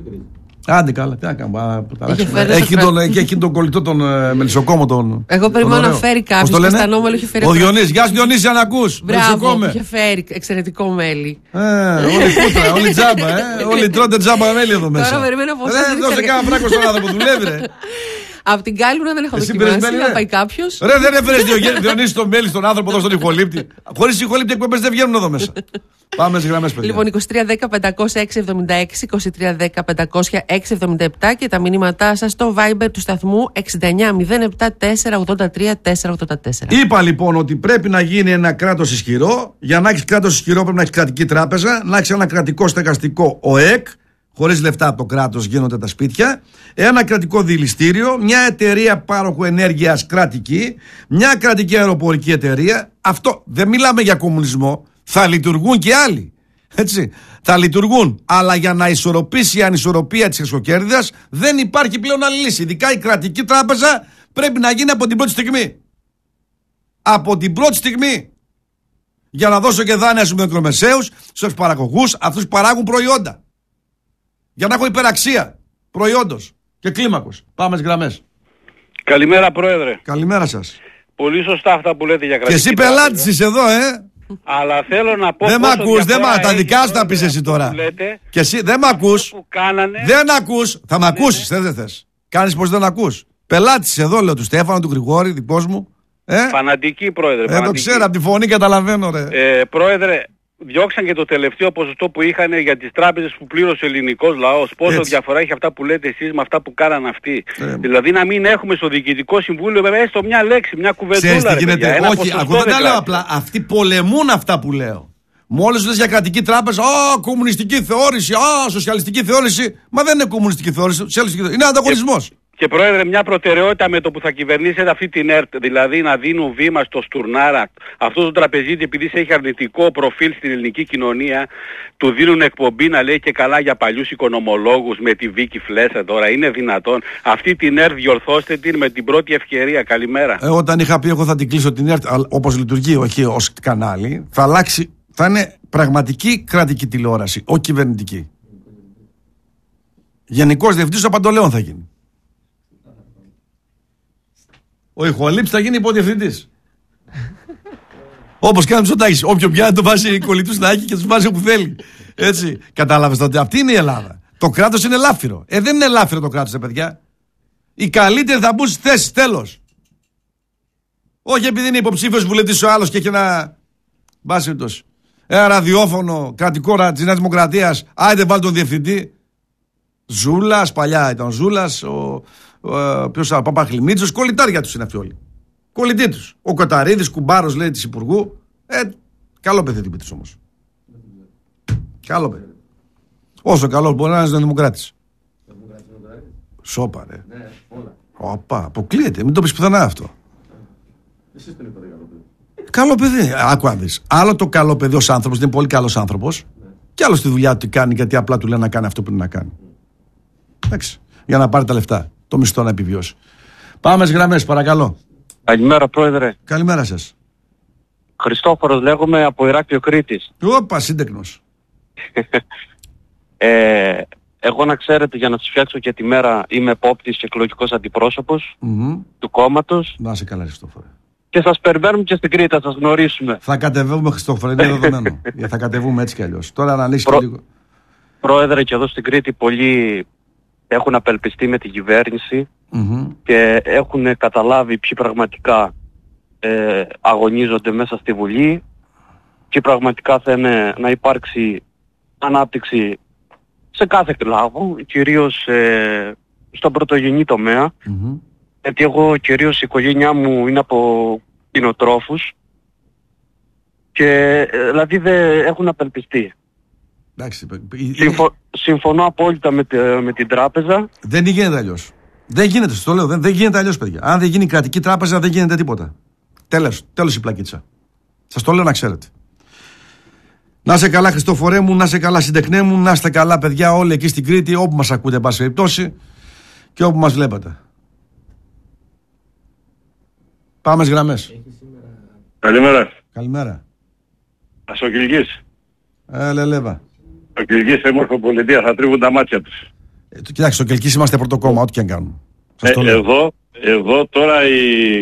Άντε καλά, τι να κάνω. Έχει τον, έχει τον κολλητό τον ε, Μελισσοκόμο τον. Εγώ περιμένω να φέρει κάποιο καστανόμελο. Ο Διονύσης, γεια σου Διονύση, αν ακούς. Μπράβο, είχε φέρει εξαιρετικό μέλι. Ε, όλοι κούτρα, όλοι τζάμπα, ε. Όλοι τρώτε τζάμπα μέλι εδώ μέσα. Τώρα περιμένω πώς θα δει. Δεν δώσε κανένα φράγκο στον άνθρωπο, δουλεύει ρε. Από την Κάλυμνο δεν έχω δοκιμάσει να πάει κάποιος. Ρε, δεν έφερες Διονύση τον μέλι στον άνθρωπο εδώ στον ηχολήπτη. Χωρίς ηχολήπτη εκπομπές δεν βγαίνουν εδώ μέσα. Πάμε στις γραμμές, παιδιά. Λοιπόν, είκοσι τρία δέκα πεντακόσια έξι εβδομήντα έξι, είκοσι τρία δέκα πεντακόσια έξι εβδομήντα επτά και τα μηνύματά σας στο Viber του σταθμού εξήντα εννιά μηδέν επτά τετρακόσια ογδόντα τρία τετρακόσια ογδόντα τέσσερα. Είπα λοιπόν ότι πρέπει να γίνει ένα κράτος ισχυρό. Για να έχεις κράτος ισχυρό πρέπει να έχεις κρατική τράπεζα, να έχεις ένα κρατικό στεγαστικό ΟΕΚ. Χωρίς λεφτά από το κράτος γίνονται τα σπίτια. Ένα κρατικό διελιστήριο, μια εταιρεία πάροχου ενέργειας κρατική, μια κρατική αεροπορική εταιρεία. Αυτό δεν μιλάμε για κομμουνισμό. Θα λειτουργούν και άλλοι. Έτσι. Θα λειτουργούν. Αλλά για να ισορροπήσει η ανισορροπία της χρυσοκέρδειας δεν υπάρχει πλέον άλλη λύση. Ειδικά η κρατική τράπεζα πρέπει να γίνει από την πρώτη στιγμή. Από την πρώτη στιγμή. Για να δώσω και δάνεια στους μικρομεσαίους, στους παραγωγούς, αυτούς που παράγουν προϊόντα. Για να έχω υπεραξία προϊόντος και κλίμακος. Πάμε στις γραμμές. Καλημέρα Πρόεδρε. Καλημέρα σας. Πολύ σωστά αυτά που λέτε για κρατική. Και εσύ πελάτης είσαι εδώ, ε. Αλλά θέλω να πω. Δεν μ' ακούς, δεν μ' τα δικά σου τα πεις εσύ τώρα. Και εσύ δεν μ' ακούς. Κάνανε... Δεν ακούς. Θα μ' ακούσεις, ναι, ναι. δεν θες. Κάνεις πως δεν ακούς. Πελάτης εδώ, λέω, του Στέφανου, του Γρηγόρη, δικός μου. Ε? Φανατική Πρόεδρε. Ε, το ξέρω, από τη φωνή καταλαβαίνω, ρε. Ε, πρόεδρε, διώξαν και το τελευταίο ποσοστό που είχαν για τις τράπεζες που πλήρωσε ο ελληνικός λαός. Πόσο έτσι διαφορά έχει αυτά που λέτε εσείς με αυτά που κάναν αυτοί. Ε, δηλαδή να μην έχουμε στο Διοικητικό Συμβούλιο βέβαια έστω μια λέξη, μια κουβεντούλα. Όχι, εγώ δεν τα λέω απλά. Αυτοί πολεμούν αυτά που λέω. Μόλις λες για κρατική τράπεζα, α, κομμουνιστική θεώρηση, α, σοσιαλιστική θεώρηση. Μα δεν είναι κομμουνιστική θεώρηση, είναι ανταγωνισμός. Και, και Πρόεδρε, μια προτεραιότητα με το που θα κυβερνήσετε αυτή την ΕΡΤ, δηλαδή να δίνουν βήμα στο Στουρνάρα. Αυτό το τραπεζίτη, επειδή έχει αρνητικό προφίλ στην ελληνική κοινωνία, του δίνουν εκπομπή να λέει και καλά για παλιούς οικονομολόγους με τη Βίκη Φλέσσα τώρα. Είναι δυνατόν? Αυτή την ΕΡΤ διορθώστε την με την πρώτη ευκαιρία. Καλημέρα. Ε, όταν είχα πει εγώ θα την κλείσω την ΕΡΤ, όπως λειτουργεί, όχι ως κανάλι, θα αλλάξει. Θα είναι πραγματική κρατική τηλεόραση, όχι κυβερνητική. Γενικός διευθυντής ο Παντολέων θα γίνει. Ο Ηχολήπτης θα γίνει υποδιευθυντής. Όπως κάνει ο Μητσοτάκης. Όποιον πιάνει το βάζει κολλητούς να έχει και τους βάζει όπου θέλει. Έτσι. Κατάλαβες τότε. Αυτή είναι η Ελλάδα. Το κράτος είναι ελάφυρο. Ε, δεν είναι ελάφυρο το κράτος, ε, παιδιά. Οι καλύτεροι θα μπουν στις θέσεις, τέλος. Όχι επειδή είναι υποψήφιος βουλευτής ο άλλος και έχει ένα. Μπάση τόσο. Ένα ραδιόφωνο κρατικό της Νέας Δημοκρατίας. Άιντε βάλει τον διευθυντή. Ζούλας, παλιά ήταν ο Ζούλας, ο, ο, ποιος, ο Παπαχλημίτσος, κολλητάρια τους είναι αυτοί όλοι. Κολλητοί τους. Ο Κοταρίδης, κουμπάρος λέει της Υπουργού. Ε, καλό παιδί Δημήτρης όμως. Καλό παιδί. Όσο καλό μπορεί να είναι δημοκράτης. Σόπα ρε. Οπα, αποκλείεται. Μην το πεις πουθενά αυτό. Εσείς τον είπατε καλό παιδί. Καλό παιδί. Άκου να δεις. Άλλο το καλό παιδί ως άνθρωπος, είναι πολύ καλός άνθρωπος. Και άλλο στη δουλειά του κάνει γιατί απλά του λένε να κάνει αυτό που πρέπει να κάνει. Εντάξει. Για να πάρει τα λεφτά. Το μισθό να επιβιώσει. Πάμε στις γραμμές, παρακαλώ. Καλημέρα πρόεδρε. Καλημέρα σας. Χριστόφορος λέγομαι από Ηράκλειο Κρήτης. Όπα, σύντεκνος. ε, εγώ να ξέρετε, για να σας φτιάξω και τη μέρα, είμαι επόπτης και εκλογικός αντιπρόσωπος mm-hmm. του κόμματος. Να είσαι καλά, Χριστόφορε. Και σας περιμένουμε και στην Κρήτη, θα σας γνωρίσουμε. Θα κατεβούμε, Χριστόφορε, είναι δεδομένο. θα κατεβούμε έτσι κι αλλιώς. Τώρα να ανοίξει Προ... λίγο. Πρόεδρε, και εδώ στην Κρήτη πολλοί έχουν απελπιστεί με την κυβέρνηση mm-hmm. και έχουν καταλάβει ποιοι πραγματικά ε, αγωνίζονται μέσα στη Βουλή, ποιοι πραγματικά θέλουν να υπάρξει ανάπτυξη σε κάθε κλάδο, κυρίως ε, στον πρωτογενή τομέα. Mm-hmm. Γιατί εγώ κυρίως η οικογένειά μου είναι από κτηνοτρόφους και ε, δηλαδή δεν έχουν απελπιστεί. Εντάξει, Συμφω... Συμφωνώ απόλυτα με, με την τράπεζα. Δεν γίνεται αλλιώς. Δεν γίνεται, στο λέω. Δεν, δεν γίνεται αλλιώς, παιδιά. Αν δεν γίνει κρατική τράπεζα, δεν γίνεται τίποτα. Τέλος, τέλος η πλακίτσα. Σας το λέω να ξέρετε. Να είσαι καλά, Χριστόφορέ μου, να είσαι καλά, συντεκνέ μου, να είστε καλά, παιδιά, όλοι εκεί στην Κρήτη, όπου μας ακούτε, εν πάση περιπτώσει, και όπου μας βλέπετε. Πάμε στις γραμμές. Καλημέρα. Καλημέρα. Ασοκυλγής. Ε, λελέβα. Ο Κυλγής σε μορφοπολιτεία, θα τρίβουν τα μάτια τους. Ε, κοιτάξτε, στο Κελκής είμαστε πρώτο κόμμα, ό,τι και αν κάνουμε. Ε, εδώ, εδώ τώρα οι,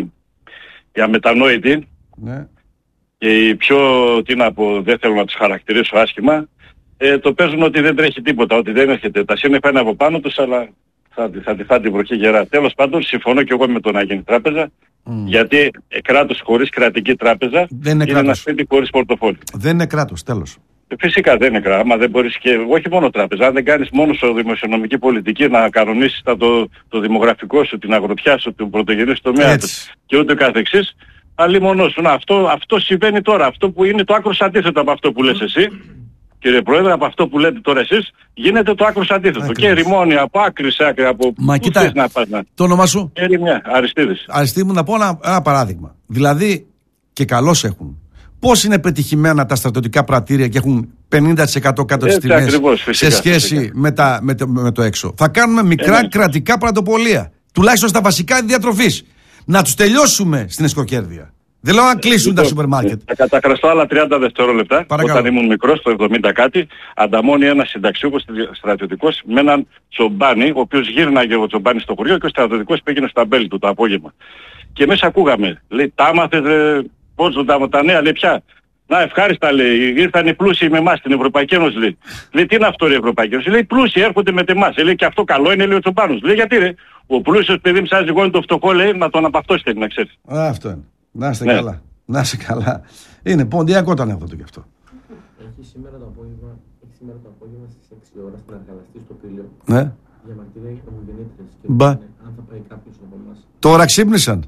οι αμετανόητοι, ναι. και οι πιο, τι να πω, δεν θέλω να τους χαρακτηρίσω άσχημα, ε, το παίζουν ότι δεν τρέχει τίποτα, ότι δεν έρχεται. Τα σύννεφα είναι από πάνω τους, αλλά θα, θα, θα, θα την βροχή γερά. Τέλος πάντων, συμφωνώ και εγώ με το να γίνει τράπεζα, mm. γιατί ε, κράτος χωρίς κρατική τράπεζα δεν είναι, είναι ένα σπίτι χωρίς πορτοφόλι. Δεν είναι κράτος, τέλος. Φυσικά δεν είναι κράτος, άμα δεν μπορείς και όχι μόνο τράπεζα, αν δεν κάνεις μόνο στο δημοσιονομική πολιτική να κανονίσεις το, το δημογραφικό σου, την αγροτιά σου, την πρωτογενή τομέα και ούτε καθεξής, αλλή μόνος σου. Αυτό, αυτό συμβαίνει τώρα, αυτό που είναι το άκρος αντίθετο από αυτό που λες εσύ, κύριε Πρόεδρε, από αυτό που λέτε τώρα εσείς, γίνεται το άκρος αντίθετο. Ακριβώς. Και ρημώνει από άκρη σε άκρη, από Μα πού κοιτά, θες να πας να... Το όνομα σου? Ερημιά, Αριστίδης. Αριστίδη μου, να πω ένα, ένα παράδειγμα. Δηλαδή, και καλώς έχουν. Πώς είναι πετυχημένα τα στρατιωτικά πρατήρια και έχουν πενήντα τοις εκατό κάτω τις τιμές ακριβώς, φυσικά, σε σχέση φυσικά. Με, τα, με, το, με το έξω. Θα κάνουμε μικρά ε, κρατικά πρατοπολία. Τουλάχιστον στα βασικά διατροφής. Να τους τελειώσουμε στην εσκοκέρδεια. Δεν λέω να κλείσουν τα σούπερ μάρκετ. Θα κατακραστώ άλλα τριάντα δευτερόλεπτα. Παρακαλώ. Όταν ήμουν μικρός, το εβδομήντα κάτι, ανταμώνει ένας συνταξιούχος στρατιωτικός με έναν τσομπάνι, ο οποίος γύρναγε ο τσομπάνι στο χωριό και ο στρατιωτικός πήγαινε στα μπέλη του το απόγευμα. Και μέσα ακούγαμε, λέει, τα άμαθες, πώς τα, τα νέα, λέει, πια. Να, ευχάριστα, λέει, ήρθαν οι πλούσιοι με εμάς στην Ευρωπαϊκή Ένωση, λέει. Λέει, τι είναι αυτό, η Ευρωπαϊκή Ένωση? Λέει, πλούσιοι έρχονται με εμάς. Λέει, και αυτό καλό είναι, λέει ο τσομπάνος. Λέει, γιατί, ρε, ο πλούσιος παιδί μισάζει γόνι το φτωχό, λέει, να τον απαυτώσει, να ξέρεις. Α, αυτό είναι. Να είστε ναι. καλά. Να είστε καλά. Είναι ποντιακό το ανέκδοτο κι αυτό. Έχει σήμερα το απόγευμα, έχει σήμερα το απόγευμα στις έξι ώρα στην Αργαλαστή στο Πήλιο. Ναι. Για μαρτυρία για ομογεννήτριες. Και Μπα. αν θα πάει κάποιος από εμάς. Τώρα ξύπνησαν.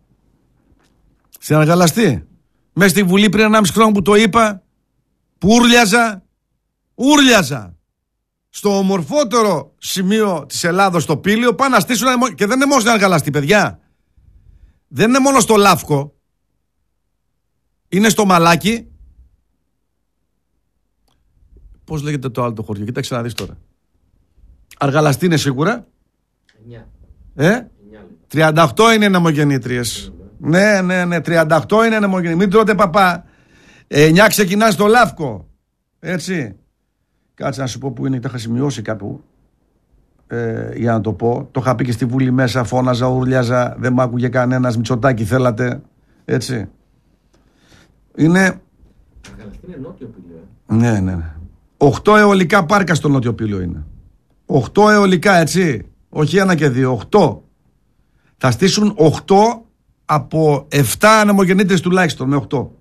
Στην Αργαλαστή. Μέσα στη Βουλή πριν ενάμιση χρόνο που το είπα, που ούρλιαζα, ούρλιαζα. Στο ομορφότερο σημείο της Ελλάδος, στο Πήλιο, πάνε να στήσουν ένα... και δεν είναι μόνο στην Αργαλαστή, παιδιά. Δεν είναι μόνο στο Λάφκο. Είναι στο Μαλάκι. Πώς λέγεται το άλλο το χωριό? Κοίταξε να δεις τώρα. Αργαλαστή είναι σίγουρα. Ε? τριάντα οκτώ είναι νεμογεννήτριες. Ναι, ναι, ναι. τριάντα οκτώ είναι νεμογεννήτριες. Μην τρώτε παπά. εννιά ξεκινά στο Λάφκο. Έτσι. Κάτσε να σου πω που είναι. Τα είχα σημειώσει κάπου. Ε, για να το πω. Το είχα πει και στη Βουλή μέσα. Φώναζα, ουρλιάζα. Δεν μ' άκουγε κανένας. Μητσοτάκη θέλατε. Έτσι. Είναι. Είναι νότιο Πήλιο. Ναι, ναι, ναι. Οχτώ αιωλικά πάρκα στο νότιο Πήλιο είναι. Οχτώ αιωλικά, έτσι. Όχι ένα και δύο. Οχτώ. Θα στήσουν οχτώ από επτά ανεμογεννήτριες τουλάχιστον. Με οχτώ.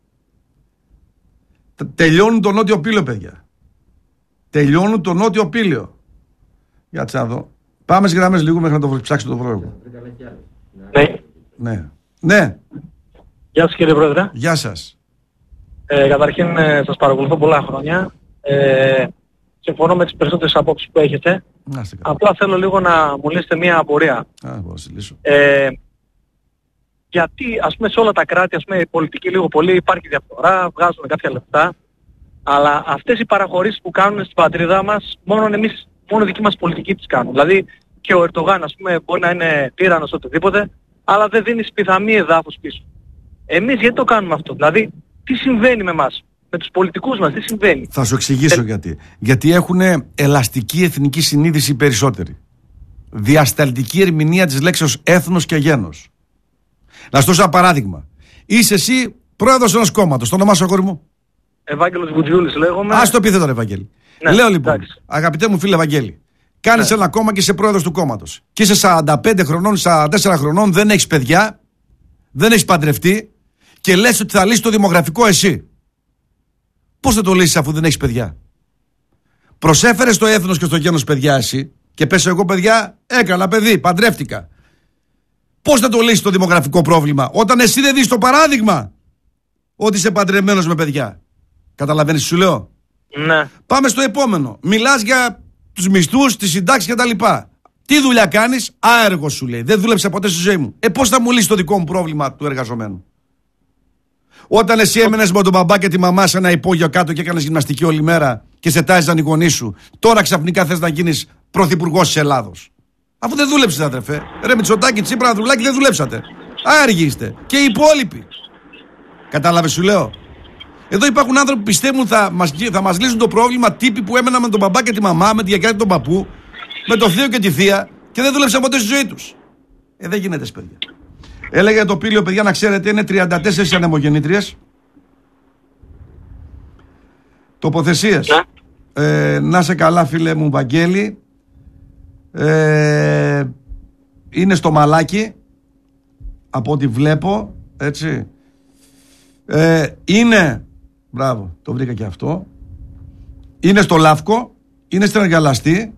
Τελειώνουν το νότιο Πήλιο, παιδιά. Τελειώνουν το νότιο Πήλιο. Για να δω. Πάμε στις γραμμές λίγο μέχρι να το ψάξω το βρω. Ναι. Ναι. Ναι. Γεια σας κύριε Πρόεδρε. Γεια σας. Ε, καταρχήν ε, σας παρακολουθώ πολλά χρόνια. Ε, συμφωνώ με τις περισσότερες απόψεις που έχετε. Απλά θέλω λίγο να μου λύσετε μια απορία. Α, μπορώ να σε λύσω. Ε, γιατί ας πούμε σε όλα τα κράτη, ας πούμε η πολιτική λίγο πολύ υπάρχει διαφθορά, βγάζουν κάποια λεφτά. Αλλά αυτές οι παραχωρήσεις που κάνουν στην πατρίδα μας, μόνο εμείς, μόνο δική μας πολιτική τις κάνουν. Δηλαδή και ο Ερντογάν ας πούμε μπορεί να είναι τύραννος οτιδήποτε, αλλά δεν δίνεις πιθανή εδάφος πίσω. Εμείς γιατί το κάνουμε αυτό? Δηλαδή, τι συμβαίνει με εμάς, με τους πολιτικούς μας, τι συμβαίνει? Θα σου εξηγήσω ε... γιατί. Γιατί έχουν ελαστική εθνική συνείδηση περισσότεροι. Διασταλτική ερμηνεία της λέξεως έθνος και γένος. Να σου δώσω ένα παράδειγμα. Είσαι εσύ πρόεδρος ενός κόμματος. Το όνομά σου, αγόρι μου? Ευάγγελος Βουτζιούλης λέγομαι. Ας το πείτε τώρα, Ευαγγέλη. Ναι, λέω λοιπόν, εντάξει. Αγαπητέ μου φίλε Ευαγγέλη, κάνεις ναι. ένα κόμμα και είσαι πρόεδρος του κόμματος. Και είσαι σαράντα πέντε χρονών, σαράντα τέσσερα χρονών, δεν έχεις παιδιά, δεν έχεις παντρευτεί και λες ότι θα λύσεις το δημογραφικό εσύ. Πώς θα το λύσεις αφού δεν έχεις παιδιά? Προσέφερες το έθνος και στο γένος παιδιά εσύ και πες εγώ παιδιά έκανα παιδί, παντρεύτηκα. Πώς θα το λύσεις το δημογραφικό πρόβλημα όταν εσύ δεν δεις το παράδειγμα ότι είσαι παντρεμένος με παιδιά? Καταλαβαίνεις τι σου λέω? Ναι. Πάμε στο επόμενο. Μιλάς για τους μισθούς, τις συντάξεις κτλ. Τι δουλειά κάνεις? Άεργο σου λέει. Δεν δούλεψα ποτέ στη ζωή μου. Ε, πώς θα μου λύσεις το δικό μου πρόβλημα του εργαζομένου? Όταν εσύ έμενες με τον μπαμπά και τη μαμά σε ένα υπόγειο κάτω και έκανες γυμναστική όλη μέρα και σε τάιζαν οι γονείς σου, τώρα ξαφνικά θες να γίνεις πρωθυπουργός της Ελλάδος. Αφού δεν δούλεψες, αδερφέ. Ρε Μητσοτάκη, Τσίπρα, Ανδρουλάκη, δεν δουλέψατε. Άεργοι είστε. Και οι υπόλοιποι. Κατάλαβες σου λέω? Εδώ υπάρχουν άνθρωποι που πιστεύουν θα μας, θα μας λύσουν το πρόβλημα, τύποι που έμεναν με τον μπαμπά και τη μαμά, με τη γιακιά και τον παππού, με το θείο και τη θεία και δεν δούλεψαν ποτέ στη ζωή τους. Ε, δεν γίνεται, παιδιά. Έλεγε το Πήλιο, παιδιά, να ξέρετε, είναι τριάντα τέσσερις ανεμογεννήτριες. Τοποθεσίες. Ε, να σε καλά, φίλε μου Βαγγέλη. Ε, είναι στο Μαλάκι, από ό,τι βλέπω, έτσι. Ε, είναι, μπράβο, το βρήκα και αυτό. Είναι στο Λαύκο, είναι στην Αργαλαστή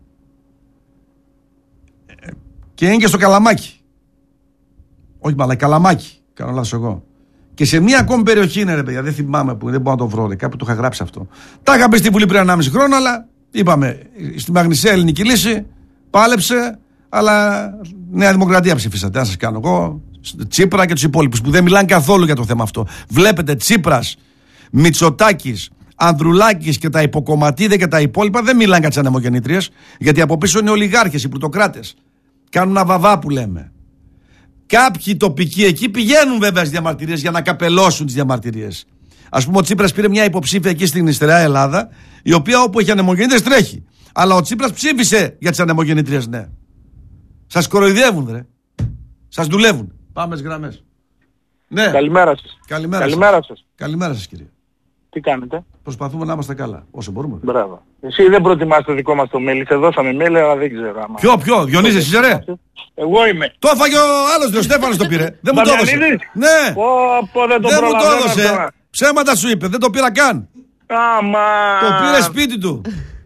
και είναι και στο Καλαμάκι. Όχι μαλά, Καλαμάκι, κάνω λάθος εγώ. Και σε μία ακόμη περιοχή είναι, ρε παιδιά, δεν θυμάμαι που, δεν μπορώ να το βρω, ρε, κάπου το είχα γράψει αυτό. Τα είχα πει στη Βουλή πριν ενάμιση χρόνο, αλλά είπαμε, στη Μαγνησία Ελληνική Λύση πάλεψε, αλλά Νέα Δημοκρατία ψηφίσατε, να σας κάνω εγώ, Τσίπρα και τους υπόλοιπους που δεν μιλάνε καθόλου για το θέμα αυτό. Βλέπετε, Τσίπρας, Μητσοτάκης, Ανδρουλάκης και τα υποκομματίδια και τα υπόλοιπα δεν μιλάνε για τις ανεμογεννήτριες, γιατί από πίσω είναι ολιγάρχες, οι πλουτοκράτες. Κάνουν ένα βαβά που λέμε. Κάποιοι τοπικοί εκεί πηγαίνουν βέβαια στις διαμαρτυρίες για να καπελώσουν τις διαμαρτυρίες. Ας πούμε, ο Τσίπρας πήρε μια υποψήφια εκεί στην Ιστερά Ελλάδα, η οποία όπου έχει ανεμογεννήτριες τρέχει. Αλλά ο Τσίπρας ψήφισε για τις ανεμογεννήτριες, ναι. Σας κοροϊδεύουν, ρε. Σας δουλεύουν. Πάμε στις γραμμές. Ναι. Καλημέρα σας. Καλημέρα, Καλημέρα σας. σας. Καλημέρα σας, κύριε. Τι κάνετε? Προσπαθούμε να είμαστε καλά, όσο μπορούμε. Μπράβο. Εσύ δεν προτιμάς το δικό μας το mail. Σε δώσαμε mail, αλλά δεν ξέρω. Άμα... Ποιο, ποιο, Διονύση, εσύ είσαι, ρε? Εγώ είμαι. Το έφαγε ο άλλος, ο Στέφανος το πήρε. Δεν μου το έδωσε. Ναι. Πω, πω, δεν το δεν μου το έδωσε. έδωσε. Ψέματα σου είπε, δεν το πήρα καν. Άμα. Το πήρε σπίτι του.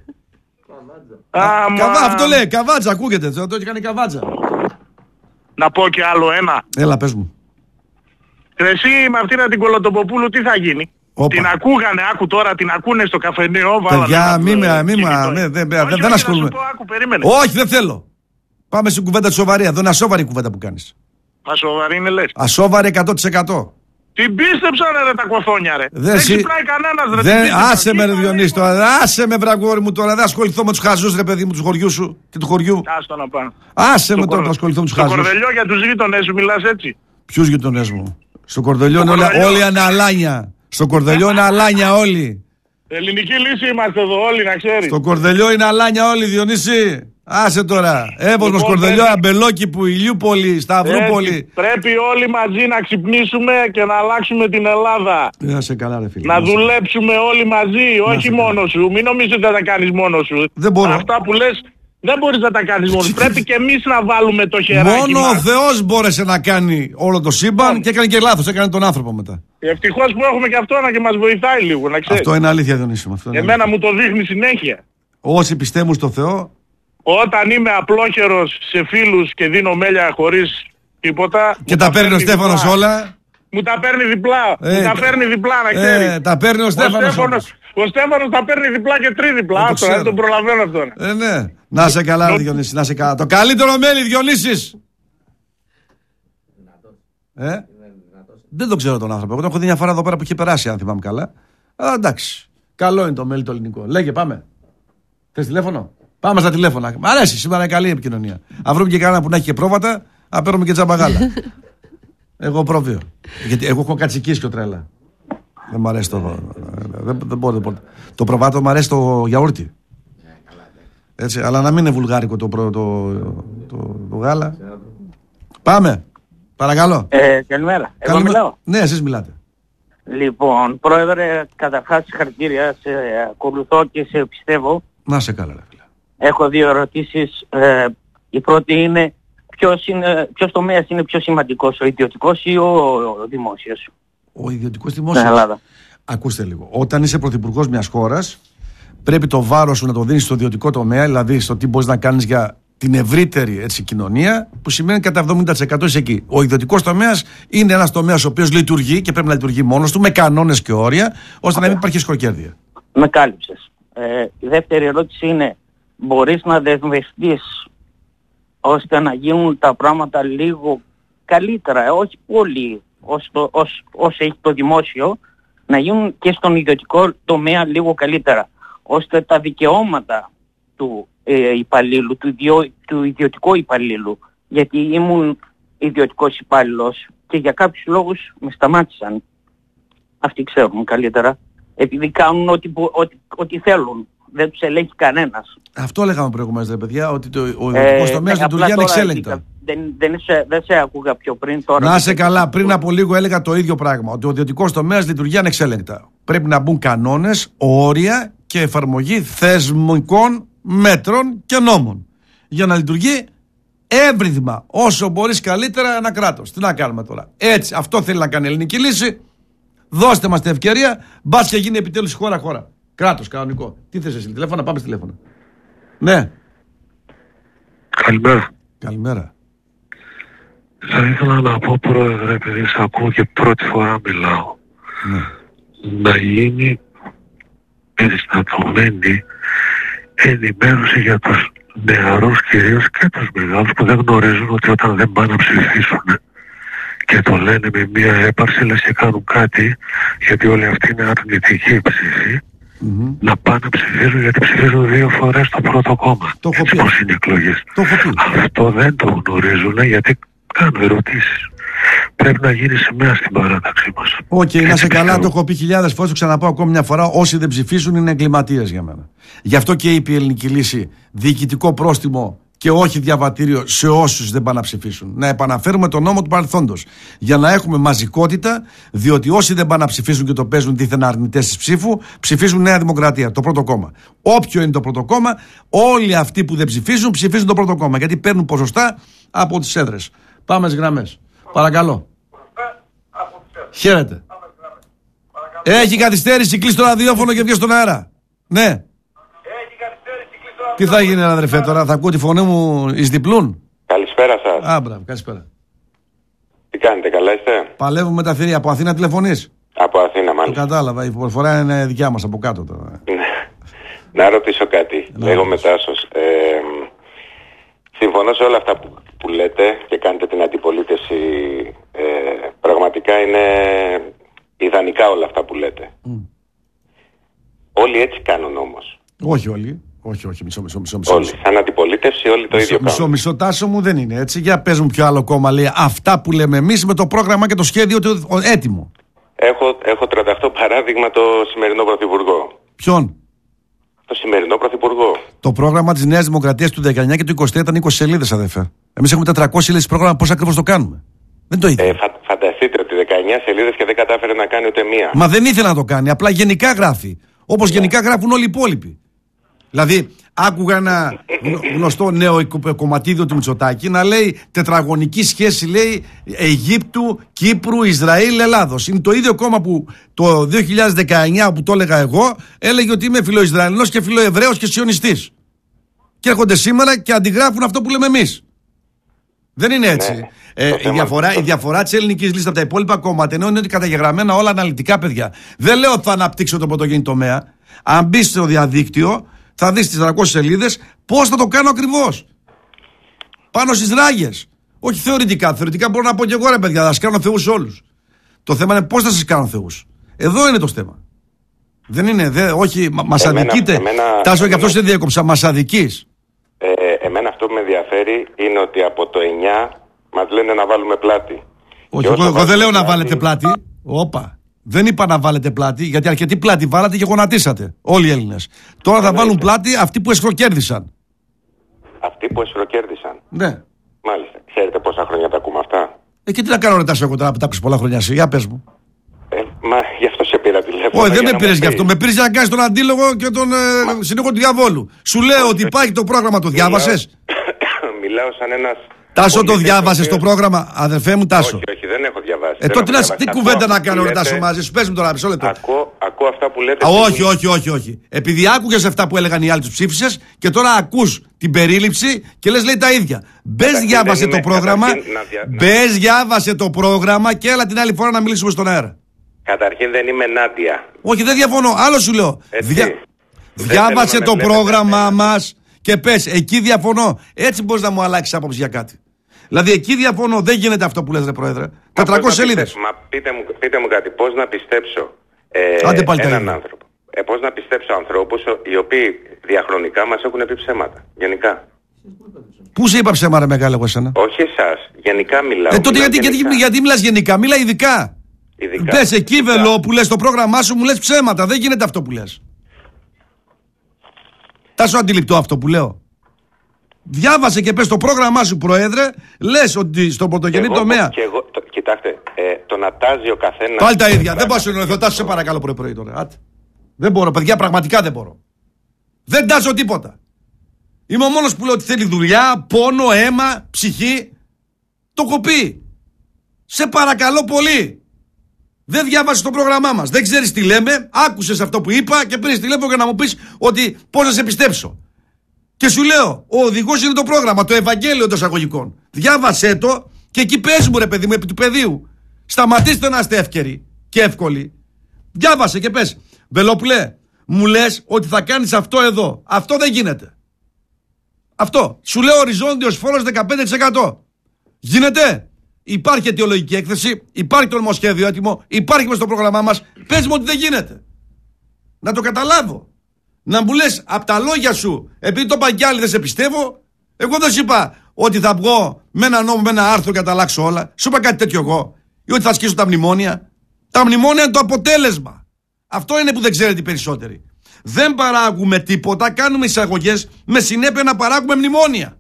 Άμα. Καβά, αυτό λέει, καβάτσα, ακούγεται. Το έχει κάνει καβάτσα. Να πω και άλλο ένα. Έλα, πες μου. Εσύ με αυτήν την Κολοτοποπούλου τι θα γίνει? Όπα. Την ακούγανε, άκου τώρα, την ακούνε στο καφενείο. Παιδιά, μη με, μη με, δεν ασχολούμαι. Όχι, δεν θέλω. Πάμε στην κουβέντα τη σοβαρή. Εδώ είναι ασόβαρη κουβέντα που κάνεις. Ασόβαρη είναι, λες? Ασόβαρη εκατό τοις εκατό. Την πίστεψα, ρε, τα κοθόνια, ρε. Δεν ξυπνάει κανένας, ρε. Δεν... Άσε με, ρε Διονύση, τώρα. Άσε με, βραγόρι μου, τώρα. Δεν ασχοληθώ με τους χαζούς, ρε παιδί μου, του χωριού σου και του χωριού. Άστο να πάω. Άσε με τώρα να ασχοληθώ με τους χαζούς. Στο Κορδελιό για τους γείτονές σου μιλάς έτσι? Ποιους γείτονές μου? Στο Κορδελιό είναι όλοι είναι αλάνια. Στο Κορδελιό είναι αλάνια όλοι. Ελληνική λύση είμαστε εδώ όλοι, να ξέρεις. Στο Κορδελιό είναι αλάνια όλοι, Διονύση. Άσε τώρα. Εύωσμος, λοιπόν, Κορδελιό, Αμπελόκηπο, Ηλιούπολη, Σταυρούπολη. Έτσι, πρέπει όλοι μαζί να ξυπνήσουμε και να αλλάξουμε την Ελλάδα. Να σε καλά, ρε φίλε. Να δουλέψουμε όλοι μαζί, όχι μόνος σου. Μην νομίζεις ότι θα τα κάνεις μόνος σου. Δεν μπορώ. Αυτά που λες δεν μπορείς να τα κάνεις μόνος σου. Πρέπει και εμείς να βάλουμε το χεράκι. Μόνο μας. ο Θεός μπόρεσε να κάνει όλο το σύμπαν και έκανε και λάθος. Έκανε τον άνθρωπο μετά. Ευτυχώς που έχουμε και αυτό να και μας βοηθάει λίγο, να ξέρεις. Αυτό είναι αλήθεια, Διονύση. Εμένα μου το δείχνει συνέχεια. Όσοι πιστεύουν στο Θεό. Όταν είμαι απλόχερος σε φίλους και δίνω μέλια χωρίς τίποτα... Και τα παίρνει ο Στέφανος όλα. Μου τα παίρνει διπλά. Ε, μου τα παίρνει διπλά, να ξέρεις. Ε, τα παίρνει ο Στέφανος. Ο Στέφανος, ο Στέφανος τα παίρνει διπλά και τρίδιπλά. Αυτό δεν τον προλαβαίνω αυτόν. Ε, ναι. Να σε καλά, Διονύση, να σε καλά. Το καλύτερο μέλι, Διονύσης. Ε? Δεν το ξέρω τον άνθρωπο. Εγώ τον έχω δει μια φορά εδώ πέρα που είχε περάσει, αν θυμάμαι καλά. Α, εντάξει. Καλό είναι το μέλι το ελληνικό. Λέγε, πάμε. Θες τηλέφωνο? Πάμε στα τηλέφωνα. Μ' αρέσει, σήμερα είναι καλή επικοινωνία. Αν βρούμε και κανένα που να έχει και πρόβατα, να παίρνουμε και τζαμπαγάλα. Εγώ πρόβιο. Γιατί εγώ έχω κατσικίσκιο τρέλα. Δεν μ' αρέσει το. Δεν, δεν μπορώ, δεν μπορώ. Το προβάτο μ' αρέσει το γιαούρτι. Έτσι, αλλά να μην είναι βουλγάρικο το, το, το, το, το γάλα. Πάμε. Παρακαλώ. Ε, καλημέρα. Εγώ μιλάω. Ναι, εσείς μιλάτε. Λοιπόν, πρόεδρε, καταρχάς συγχαρητήρια. Σε ακολουθώ και σε πιστεύω. Να σε καλά, ρε φίλε. Έχω δύο ερωτήσεις. Ε, η πρώτη είναι ποιος, είναι, ποιος τομέας είναι πιο σημαντικός, ο ιδιωτικός ή ο, ο δημόσιος? Ο ιδιωτικός δημόσιος. Ακούστε λίγο. Όταν είσαι πρωθυπουργός μιας χώρας, πρέπει το βάρος σου να το δίνεις στο ιδιωτικό τομέα, δηλαδή στο τι μπορείς να κάνεις για την ευρύτερη έτσι, κοινωνία, που σημαίνει κατά εβδομήντα τοις εκατό είσαι εκεί. Ο ιδιωτικός τομέας είναι ένας τομέας ο οποίος λειτουργεί και πρέπει να λειτουργεί μόνος του, με κανόνες και όρια, ώστε να μην υπάρχει σκορκέρδια. Με κάλυψες. Ε, η δεύτερη ερώτηση είναι, μπορείς να δεσμευτείς ώστε να γίνουν τα πράγματα λίγο καλύτερα, όχι πολύ όσο, όσο, όσο έχει το δημόσιο, να γίνουν και στον ιδιωτικό τομέα λίγο καλύτερα, ώστε τα δικαιώματα του ε, υπαλλήλου, του, ιδιω, του ιδιωτικού υπαλλήλου, γιατί ήμουν ιδιωτικός υπάλληλος και για κάποιους λόγους με σταμάτησαν, αυτοί ξέρουν καλύτερα, επειδή κάνουν ό,τι, ό,τι, ό,τι θέλουν, δεν τους ελέγχει κανένας. Αυτό λέγαμε προηγουμένως, ρε παιδιά, ότι το, ο ιδιωτικός ε, τομέας λειτουργεί ανεξέλεγκτα. Δεν, δεν, σε, δεν σε ακούγα πιο πριν τώρα. Να σε καλά, πριν από λίγο έλεγα το ίδιο πράγμα, ότι ο ιδιωτικός τομέας λειτουργεί ανεξέλεγκτα. Πρέπει να μπουν κανόνες, όρια και εφαρμογή θεσμικών μέτρων και νόμων για να λειτουργεί εύρυθμα, όσο μπορείς καλύτερα ένα κράτος. Τι να κάνουμε τώρα? Έτσι, αυτό θέλει να κάνει η ελληνική λύση. Δώστε μας την ευκαιρία, μπας και γίνει επιτέλους χώρα χώρα. Κράτος κανονικό. Τι θες εσύ, τηλέφωνα, πάμε στη τηλέφωνα. Ναι. Καλημέρα. Καλημέρα. Θα ήθελα να πω, πρόεδρε, επειδή σε ακούω και πρώτη φορά μιλάω, ναι, να γίνει περιστατωμένη ενημέρωση για τους νεαρούς κυρίως και τους μεγάλους που δεν γνωρίζουν ότι όταν δεν πάνε να ψηφίσουν και το λένε με μία έπαρση λες και κάνουν κάτι, γιατί όλοι αυτοί είναι αρνητικοί ψήφοι, mm-hmm. να πάνε να ψηφίζουν, γιατί ψηφίζουν δύο φορές το πρώτο κόμμα. Το έχω πει. Πώς είναι εκλογές. Το έχω πει. Αυτό δεν το γνωρίζουν, γιατί κάνουν ερωτήσεις. Πρέπει να γίνει σημαία στην παράταξή μας. Οκ, okay, να σε καλά, το έχω πει χιλιάδες φορές, το ξαναπάω ακόμη μια φορά. Όσοι δεν ψηφίσουν είναι εγκληματίες για μένα. Γι' αυτό και είπε η ελληνική λύση διοικητικό πρόστιμο και όχι διαβατήριο σε όσους δεν πάνε να ψηφίσουν. Να επαναφέρουμε τον νόμο του παρελθόντος. Για να έχουμε μαζικότητα, διότι όσοι δεν πάνε να ψηφίσουν και το παίζουν δίθεν αρνητές της ψήφου, ψηφίζουν Νέα Δημοκρατία, το πρώτο κόμμα. Όποιο είναι το πρώτο κόμμα, όλοι αυτοί που δεν ψηφίζουν, ψηφίζουν το πρώτο κόμμα. Γιατί παίρνουν ποσοστά από τις έδρες. Πάμε στις γραμμές. Παρακαλώ. Χαίρετε. Έχει καθυστέρηση, κλείσει το ραδιόφωνο και βγες στον αέρα. Ναι. Τι θα γίνει, αδερφέ, τώρα θα ακούω τη φωνή μου εις διπλούν. Καλησπέρα σας. Α, μπράβο, καλησπέρα. Τι κάνετε, καλά είστε? Παλεύουμε με τα θηρία. Από Αθήνα τηλεφωνείς? Από Αθήνα, μάλιστα. Το κατάλαβα, η προφορά είναι δικιά μας από κάτω τώρα. Να ρωτήσω κάτι. Να Λέγομαι Τάσος. Ε, συμφωνώ σε όλα αυτά που, που λέτε και κάνετε την αντιπολίτευση. Ε, πραγματικά είναι ιδανικά όλα αυτά που λέτε. Mm. Όλοι έτσι κάνουν όμως. Όχι όλοι. Όχι, όχι, μισό, μισό, μισό. μισό. Όλοι. Σαν αντιπολίτευση, όλοι το μισό, ίδιο μισό, κάνουν. Μισό, μισό, Τάσο μου δεν είναι έτσι. Για πες μου ποιο άλλο κόμμα λέει αυτά που λέμε εμείς με το πρόγραμμα και το σχέδιο του έτοιμο. Έχω, έχω τριάντα οκτώ παράδειγμα το σημερινό πρωθυπουργό. Ποιον? Το σημερινό πρωθυπουργό. Το πρόγραμμα της Νέας Δημοκρατίας του δεκαεννιά και του είκοσι τρία ήταν είκοσι σελίδες, αδερφέ. Εμείς έχουμε τετρακόσιες σελίδες πρόγραμμα, πώς ακριβώς το κάνουμε? Δεν το ίδιο. Ε, φα, φανταστείτε ότι δεκαεννιά σελίδες και δεν κατάφερε να κάνει ούτε μία. Μα δεν ήθελε να το κάνει, απλά γενικά γράφει. Όπως yeah. γενικά γράφουν όλοι οι υπόλοιποι. Δηλαδή, άκουγα ένα γνωστό νέο κομματίδιο του Μητσοτάκη να λέει τετραγωνική σχέση, λέει, Αιγύπτου, Κύπρου, Ισραήλ, Ελλάδος. Είναι το ίδιο κόμμα που το δύο χιλιάδες δεκαεννιά, που το έλεγα εγώ, έλεγε ότι είμαι φιλοϊσραηλινός και φιλοεβραίος και σιωνιστής. Και έρχονται σήμερα και αντιγράφουν αυτό που λέμε εμείς. Δεν είναι έτσι. Ναι, ε, η, διαφορά, η διαφορά της ελληνικής λίστας από τα υπόλοιπα κόμματα είναι ότι καταγεγραμμένα όλα αναλυτικά, παιδιά. Δεν λέω ότι θα αναπτύξω το πρωτογενή τομέα. Αν μπει στο διαδίκτυο, θα δεις τις τετρακόσιες σελίδες πώς θα το κάνω ακριβώς. Πάνω στις ράγες. Όχι θεωρητικά. Θεωρητικά μπορώ να πω και εγώ, ρε παιδιά, θα σας κάνω θεούς όλους. Το θέμα είναι πώς θα σας κάνω θεούς. Εδώ είναι το θέμα. Δεν είναι, δε, όχι, μα, μας εμένα, αδικείτε. Εμένα, Τάσο, και αυτό σε διέκοψα, μας αδικείς. Ε, εμένα αυτό που με ενδιαφέρει είναι ότι από το εννιά μας λένε να βάλουμε πλάτη. Όχι, εγώ, εγώ δεν λέω να βάλετε πλάτη. Όπα. Δεν είπα να βάλετε πλάτη, γιατί αρκετή πλάτη βάλατε και γονατίσατε. Όλοι οι Έλληνες. Τώρα θα βάλουν πλάτη αυτοί που εσχροκέρδισαν. Αυτοί που εσχροκέρδισαν. Ναι. Μάλιστα. Ξέρετε πόσα χρόνια τα ακούμε αυτά? Ε, και τι να κάνω ρετάσω εγώ τώρα που τα άκουσα πολλά χρόνια εσύ, για πες μου. Ε, μα γι' αυτό σε πήρα τηλέφωνο. Όχι, δεν με πήρες γι' αυτό. Με πήρες για να κάνεις τον αντίλογο και τον ε, συνήγορο του διαβόλου. Σου λέω ότι υπάρχει το πρόγραμμα, το διάβασες? Μιλάω σαν ένας. Τάσο, το διάβασες το πρόγραμμα, αδερφέ μου, Τάσο? Όχι, όχι, δεν έχω διαβάσει. Ε, τότε τι κουβέντα να κάνω, ρε Τάσο, μαζί σου? Πες μου τώρα, μισό λεπτό. Ακούω, ακούω αυτά που λέτε. Α, όχι, όχι, όχι, όχι. Επειδή άκουγες αυτά που έλεγαν οι άλλοι, τους ψήφισες και τώρα ακούς την περίληψη και λες λέει τα ίδια. Μπες, διάβασε το πρόγραμμα. Μπες, διάβασε το πρόγραμμα και έλα την άλλη φορά να μιλήσουμε στον αέρα. Καταρχήν δεν είμαι Νάντια. Όχι, δεν διαφωνώ. Άλλο σου λέω. Δια... Διάβασε το πρόγραμμά μας και πες, εκεί διαφωνώ. Έτσι μπορείς να μου αλλάξεις άποψη για κάτι. Δηλαδή εκεί διαφωνώ, δεν γίνεται αυτό που λες, ρε Πρόεδρε. τετρακόσιες σελίδες. Μα πείτε μου, πείτε μου κάτι, πώς να πιστέψω ε, έναν άνθρωπο. Ε, πώς να πιστέψω ανθρώπους οι οποίοι διαχρονικά μας έχουν πει ψέματα. Γενικά. Πού σε είπα ψέμα, ρε μεγάλο, εγώ εσένα? Όχι εσάς. Γενικά μιλάω. Ε, τότε μιλάω γιατί, γιατί, γιατί μιλάς γενικά, μίλα ειδικά. Ειδικά. Πες εκεί βελό που λες το πρόγραμμά σου, μου λες ψέματα. Δεν γίνεται αυτό που λες. Τάσο αντιληπτό αυτό που λέω? Διάβασε και πες το πρόγραμμά σου, Πρόεδρε. Λες ότι στον πρωτογενή τομέα. Και εγώ, το, κοιτάξτε, ε, το να τάζει ο καθένας. Πάλι τα ίδια. Δεν μπορώ να συνοηθώ. Τάσο, σε παρακαλώ πρωί-πρωί τώρα. Άτε. Δεν μπορώ, παιδιά, πραγματικά δεν μπορώ. Δεν τάζω τίποτα. Είμαι ο μόνος που λέω ότι θέλει δουλειά, πόνο, αίμα, ψυχή. Το έχω πει. Σε παρακαλώ πολύ. Δεν διάβασες το πρόγραμμά μας. Δεν ξέρεις τι λέμε. Άκουσες αυτό που είπα και πήρες τηλέφωνο για να μου πεις ότι πώς να σε πιστέψω. Και σου λέω, ο οδηγός είναι το πρόγραμμα, το Ευαγγέλιο των εισαγωγικών. Διάβασέ το και εκεί πες μου, ρε παιδί μου, επί του πεδίου. Σταματήστε να είστε εύκαιροι και εύκολοι. Διάβασε και πες, Βελόπουλε, μου λες ότι θα κάνεις αυτό εδώ. Αυτό δεν γίνεται. Αυτό. Σου λέω οριζόντιος φόρος δεκαπέντε τοις εκατό. Γίνεται? Υπάρχει αιτιολογική έκθεση, υπάρχει το νομοσχέδιο έτοιμο, υπάρχει μες στο πρόγραμμά μας. Πες μου ότι δεν γίνεται. Να το καταλάβω. Να μου λες από τα λόγια σου, επειδή το είπαν κι άλλοι δεν σε πιστεύω. Εγώ δεν σου είπα ότι θα βγω με ένα νόμο, με ένα άρθρο και θα τα αλλάξω όλα. Σου είπα κάτι τέτοιο εγώ? Ή ότι θα σκίσω τα μνημόνια? Τα μνημόνια είναι το αποτέλεσμα. Αυτό είναι που δεν ξέρετε οι περισσότεροι. Δεν παράγουμε τίποτα, κάνουμε εισαγωγές με συνέπεια να παράγουμε μνημόνια.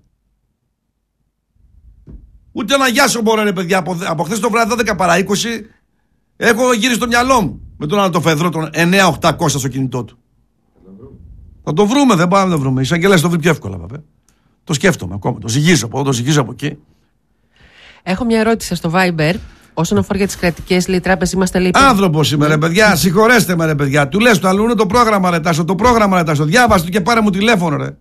Ούτε ένα γεια σου μπορώ, ρε παιδιά. Από, από χθες το βράδυ δώδεκα παρά είκοσι έχω γύρει στο μυαλό μου με τον άλλο το Φεδρό, τον εννιά χιλιάδες οκτακόσια στο κινητό του. Θα το βρούμε, δεν πάμε να το βρούμε. Η εισαγγελέα το βρει πιο εύκολα, βέβαια. Το σκέφτομαι ακόμα. Το ζυγίζω από εδώ, το ζυγίζω από εκεί. Έχω μια ερώτηση στο Viber. Όσον αφορά για τις κρατικές, λέει, τράπεζες είμαστε, λέει. Άνθρωπος είμαι, ρε παιδιά. Συγχωρέστε με, ρε παιδιά. Του λες του αλλού είναι το πρόγραμμα, ρε Τάσο. Το πρόγραμμα, ρε Τάσο. Διάβασε το και πάρε μου τηλέφωνο, ρε.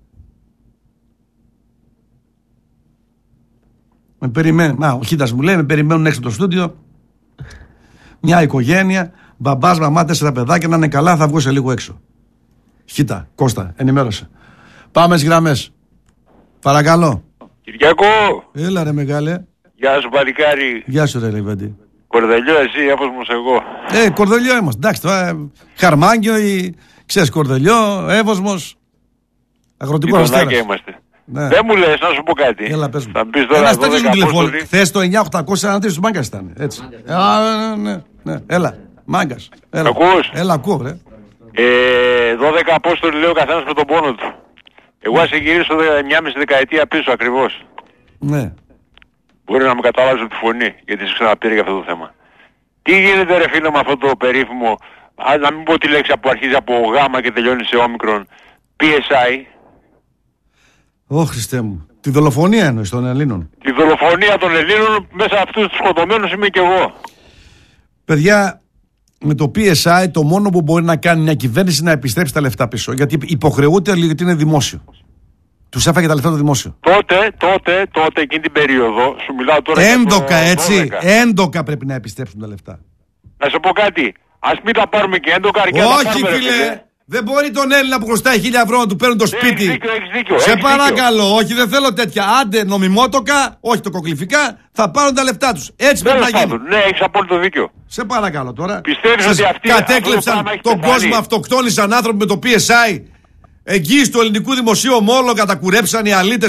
Με περιμένει. Μα, ο Χίτας μου λέει, με περιμένουν έξω από το στούντιο. Μια οικογένεια, μπαμπάς, μαμά, τέσσερα παιδάκια, να είναι καλά, θα βγω σε λίγο έξω. Χίτα, Κώστα, ενημέρωσε. Πάμε στις γραμμές. Παρακαλώ. Κυριακό. Έλα ρε μεγάλε. Γεια σου παλικάρι. Γεια σου ρε Λεβέντη. Κορδελιό εσύ, Εύωσμος εγώ. Ε, Κορδελιό είμαστε. Εντάξει, τώρα Χαρμάγκιο ή ξέρεις Κορδελιό, Εύωσμος. Αγροτικό αστέρας. Είμαστε. Ναι. Δεν μου λες, να σου πω κάτι. Έλα, πες μου. Θα μπεις τώρα ένα τέτοιο τηλεφώνημα. Θες το εννιά οκτακόσια ανάτριος του Μάγκας ήταν. Έτσι. Α, ναι, ναι, ναι. Έλα, Μάγκας. Έλα. Ακούς? Έλα, ακούω, ρε. Ε, δώδεκα απόστολοι λέει ο καθένας με τον πόνο του. Εγώ θα σε γυρίσω μια μισή δεκαετία πίσω ακριβώς. Ναι. Μπορεί να μου καταλάβεις τη φωνή, γιατί σε ξαναπήρε για αυτό το θέμα. Τι γίνεται ρε φίλε με αυτό το περίφημο, α, να μην πω τη λέξη που αρχίζει από γάμα και τελειώνει σε όμικρον, πι ες άι. Ω Χριστέ μου. Τη δολοφονία εννοείς των Ελλήνων. Τη δολοφονία των Ελλήνων, μέσα αυτούς τους σκοτωμένους είμαι και εγώ. Παιδιά, με το πι ες άι το μόνο που μπορεί να κάνει μια κυβέρνηση είναι να επιστρέψει τα λεφτά πίσω. Γιατί υποχρεούται, γιατί είναι δημόσιο. Τους έφαγε τα λεφτά το δημόσιο. Τότε, τότε, τότε, εκείνη την περίοδο, σου μιλάω τώρα. Έντοκα, για το έτσι. δώδεκα. Έντοκα πρέπει να επιστρέψουν τα λεφτά. Να σου πω κάτι. Ας μην τα πάρουμε και έντοκα, αρκετά. Όχι, φίλε. Δεν μπορεί τον Έλληνα που χρωστάει χίλια ευρώ να του παίρνουν το σπίτι. Έχεις δίκιο, έχεις δίκιο, Σε έχεις παρακαλώ, δίκιο. όχι, δεν θέλω τέτοια. Άντε, νομιμότοκα, όχι τοκοκληφικά, θα πάρουν τα λεφτά τους. Έτσι πρέπει να γίνει. Ναι, έχεις απόλυτο δίκιο. Σε παρακαλώ τώρα. Πιστεύεις Σας ότι αυτοί κατέκλεψαν τον κόσμο, αυτοκτόνησαν άνθρωποι με το πι ες άι. Εγγύηση του ελληνικού δημοσίου ομόλογα, τα κουρέψαν οι αλήτες.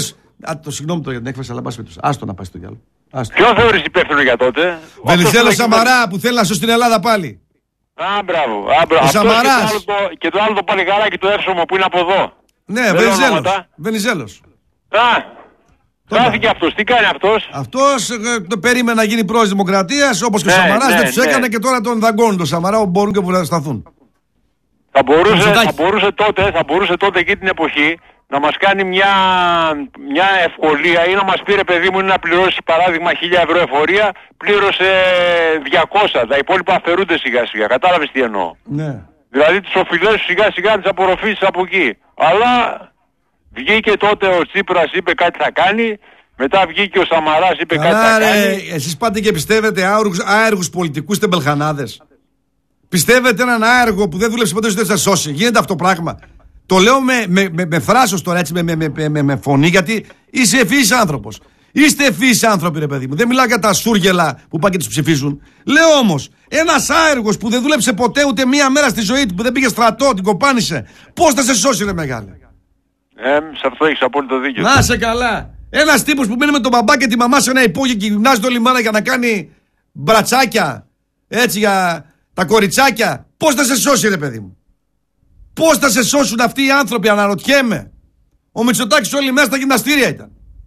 Α, το συγγνώμη το για την έκφραση, αλλά πας πέτος. Άστο να πάει στο γυαλό. Ποιον θεωρείς υπεύθυνο για τότε? Βενιζέλο Σαμαρά που θέλει να σώσει την Ελλάδα πάλι. Α, μπράβο. Α, μπράβο. Ο Σαμαράς. Και το, άλλο το, και το άλλο το παλιγαράκι του εύσωμο που είναι από εδώ. Ναι, Βενιζέλος. Βενιζέλος. Α, Στάθηκε αυτός. Τι κάνει αυτός? Αυτός ε, το περίμενε να γίνει πρόεδρος Δημοκρατίας, όπως και ναι, ο Σαμαράς ναι, δεν τους ναι. έκανε και τώρα τον δαγκώνουν τον Σαμαρά όπου μπορούν και που να σταθούν. Θα μπορούσε, θα, μπορούσε τότε, θα μπορούσε τότε εκεί την εποχή να μας κάνει μια, μια ευκολία ή να μας πει ρε παιδί μου να πληρώσει παράδειγμα χίλια ευρώ εφορία, πλήρωσε διακόσια, τα υπόλοιπα αφαιρούνται σιγά σιγά. Κατάλαβες τι εννοώ? Ναι. Δηλαδή τις οφειλές σου σιγά σιγά τις απορροφήσεις από εκεί. Αλλά βγήκε τότε ο Τσίπρας, είπε κάτι θα κάνει, μετά βγήκε ο Σαμαράς, είπε Καλά, κάτι θα ρε, κάνει. εσείς πάτε και πιστεύετε άεργους, άεργους πολιτικούς τεμπελχανάδες. Πιστεύετε έναν άεργο που δεν δούλεψε ποτέ δεν θα σώσει. Γίνεται αυτό πράγμα. Το λέω με, με, με, με θράσος τώρα έτσι, με, με, με, με, με φωνή, γιατί είσαι ευφυής άνθρωπος. Είστε ευφυείς άνθρωποι, ρε παιδί μου. Δεν μιλάω για τα σούργελα που πάνε και τους ψηφίζουν. Λέω όμως, ένας άεργος που δεν δούλεψε ποτέ ούτε μία μέρα στη ζωή του, που δεν πήγε στρατό, την κοπάνισε, πώς θα σε σώσει, ρε μεγάλε? Ε, σε αυτό έχεις απόλυτο δίκιο. Να σε καλά. Ένας τύπος που μείνει με τον μπαμπά και τη μαμά σε ένα υπόγειο και γυμνάζεται όλη μέρα για να κάνει μπρατσάκια, έτσι για τα κοριτσάκια, πώς θα σε σώσει, ρε παιδί μου? Πώς θα σε σώσουν αυτοί οι άνθρωποι, αναρωτιέμαι. Ο Μητσοτάκης όλη μέρα στα γυμναστήρια ήταν.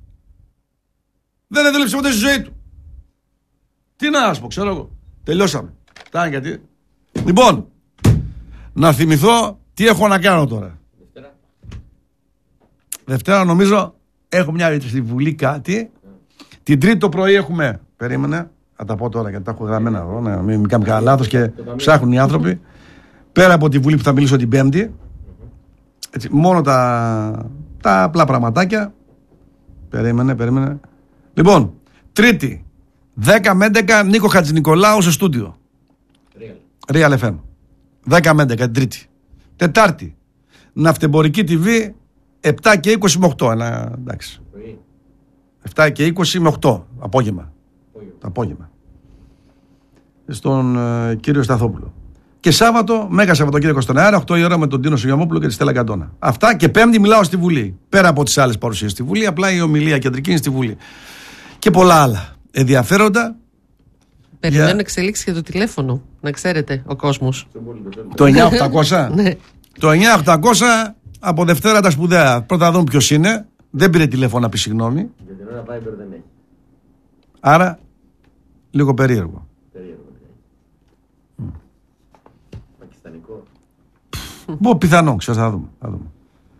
Δεν έδελεψε ποτέ στη ζωή του. Τι να σας πω, ξέρω εγώ. Τελειώσαμε. Φτάνει γιατί. Λοιπόν, να θυμηθώ τι έχω να κάνω τώρα. Δευτέρα. Δευτέρα νομίζω έχω μια στη Βουλή κάτι. Την Τρίτη το πρωί έχουμε. Περίμενε. Θα τα πω τώρα γιατί τα έχω γραμμένα εδώ. Ναι, μην κάνουμε κανένα λάθος και ψάχνουν οι άνθρωποι. Πέρα από τη Βουλή που θα μιλήσω την Πέμπτη. Έτσι, μόνο τα, τα απλά πραγματάκια. Περίμενε, περίμενε. Λοιπόν, Τρίτη, δέκα με έντεκα, Νίκο Χατζηνικολάου στο στούντιο. Real. Real εφ εμ. δέκα με έντεκα, την Τρίτη. Τετάρτη, Ναυτεμπορική τι βι, επτά και είκοσι με οκτώ. Ένα, εντάξει. επτά και είκοσι με οκτώ, απόγευμα. Το απόγευμα. Στον ε, κύριο Σταθόπουλο. Και Σάββατο, Μέγα Σαββατοκύριακο στον αέρα, οκτώ η ώρα με τον Τίνο Σογιαμόπουλο και τη Στέλλα Καντώνα. Αυτά, και Πέμπτη μιλάω στη Βουλή. Πέρα από τις άλλες παρουσίες στη Βουλή, απλά η ομιλία κεντρική είναι στη Βουλή. Και πολλά άλλα ενδιαφέροντα. Περιμένω για... εξελίξει για το τηλέφωνο, να ξέρετε ο κόσμος. Το εννιά οκτακόσια. Ναι. Το εννιά οκτακόσια από Δευτέρα τα σπουδαία. Πρώτα δούμε ποιος είναι. Δεν πήρε τηλέφωνο να πει συγγνώμη. Για την ώρα Viber δεν έχει. Άρα, λίγο περίεργο. Περίεργο. Mm. Πακιστανικό. Μπο, πιθανό, ξέρω, θα δούμε. Θα δούμε.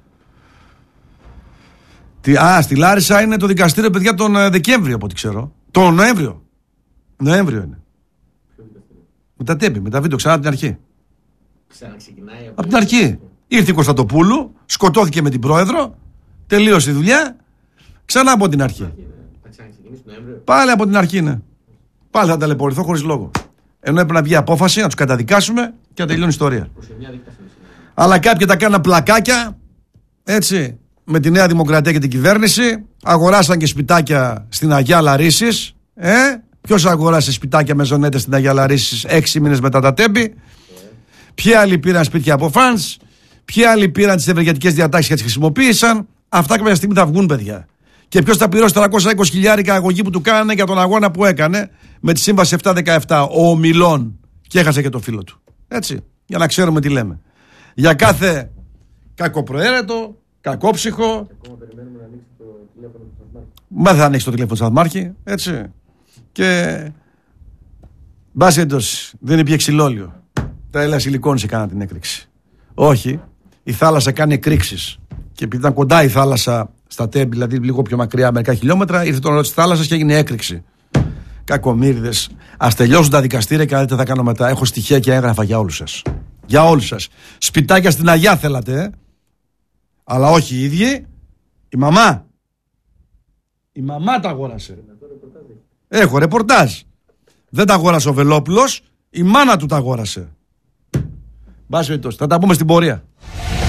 Τι, α, στη Λάρισα είναι το δικαστήριο, παιδιά, τον ε, Δεκέμβριο, από ό,τι ξέρω. Τον Νοέμβριο. Νοέμβριο είναι. Ποιο δικαστήριο? Με τα τέπη, με τα βίντεο, ξανά από την αρχή. Ξαναξεκινάει από, από την αρχή. Ήρθε η Κωνσταντοπούλου, σκοτώθηκε με την πρόεδρο, τελείωσε η δουλειά, ξανά από την αρχή. Θα ξαναξεκινήσει τον Νοέμβριο. Πάλι από την αρχή, ναι. Πάλι θα ταλαιπωρηθώ χωρίς λόγο. Ενώ έπρεπε να βγει απόφαση, να τους καταδικάσουμε και να τελειώνει η ιστορία. Αλλά κάποιοι τα κάναν πλακάκια, έτσι, με τη Νέα Δημοκρατία και την κυβέρνηση. Αγοράσαν και σπιτάκια στην Αγιά Λαρίσσης. Ε, ποιος αγοράσει σπιτάκια με ζωνέτες στην Αγιά Λαρίσσης έξι μήνες μετά τα τέμπη? Ποιοι άλλοι πήραν σπίτια από φανς? Ποιοι άλλοι πήραν τις ευεργετικές διατάξεις και τις χρησιμοποίησαν? Αυτά κάποια στιγμή θα βγουν, παιδιά. Και ποιος θα πληρώσει τριακόσια είκοσι χιλιάρικα αγωγή που του κάνανε για τον αγώνα που έκανε με τη σύμβαση επτά δεκαεπτά, ο Ομιλών, και έχασε και το φίλο του. Έτσι, για να ξέρουμε τι λέμε. Για κάθε κακοπροαίρετο, κακόψυχο. Ακόμα περιμένουμε να ανοίξει το τηλέφωνο του Σταθμάρχη. Μα θα ανοίξει το τηλέφωνο του Σταθμάρχη, έτσι. Και μπάση εντός, δεν υπήρχε ξυλόλιο. Τα έλα σιλικόνησε κάνα την έκρηξη. Όχι, η θάλασσα κάνει εκρήξεις. Και επειδή ήταν κοντά η θάλασσα στα τέμπη, δηλαδή λίγο πιο μακριά, μερικά χιλιόμετρα, ήρθε το νερό της θάλασσας και έγινε έκρηξη. Κακομοίριδες. Ας τελειώσουν τα δικαστήρια και να δείτε τι θα κάνω μετά. Έχω στοιχεία και έγγραφα για όλους σας. Για όλους σας. Σπιτάκια στην Αγιά θέλατε, ε? Αλλά όχι οι ίδιοι. Η μαμά. Η μαμά τα αγόρασε. Έχω ρεπορτάζ. Δεν τα αγόρασε ο Βελόπουλος. Η μάνα του τα αγόρασε. Μπας περιπτώσει. Θα τα πούμε στην πορεία.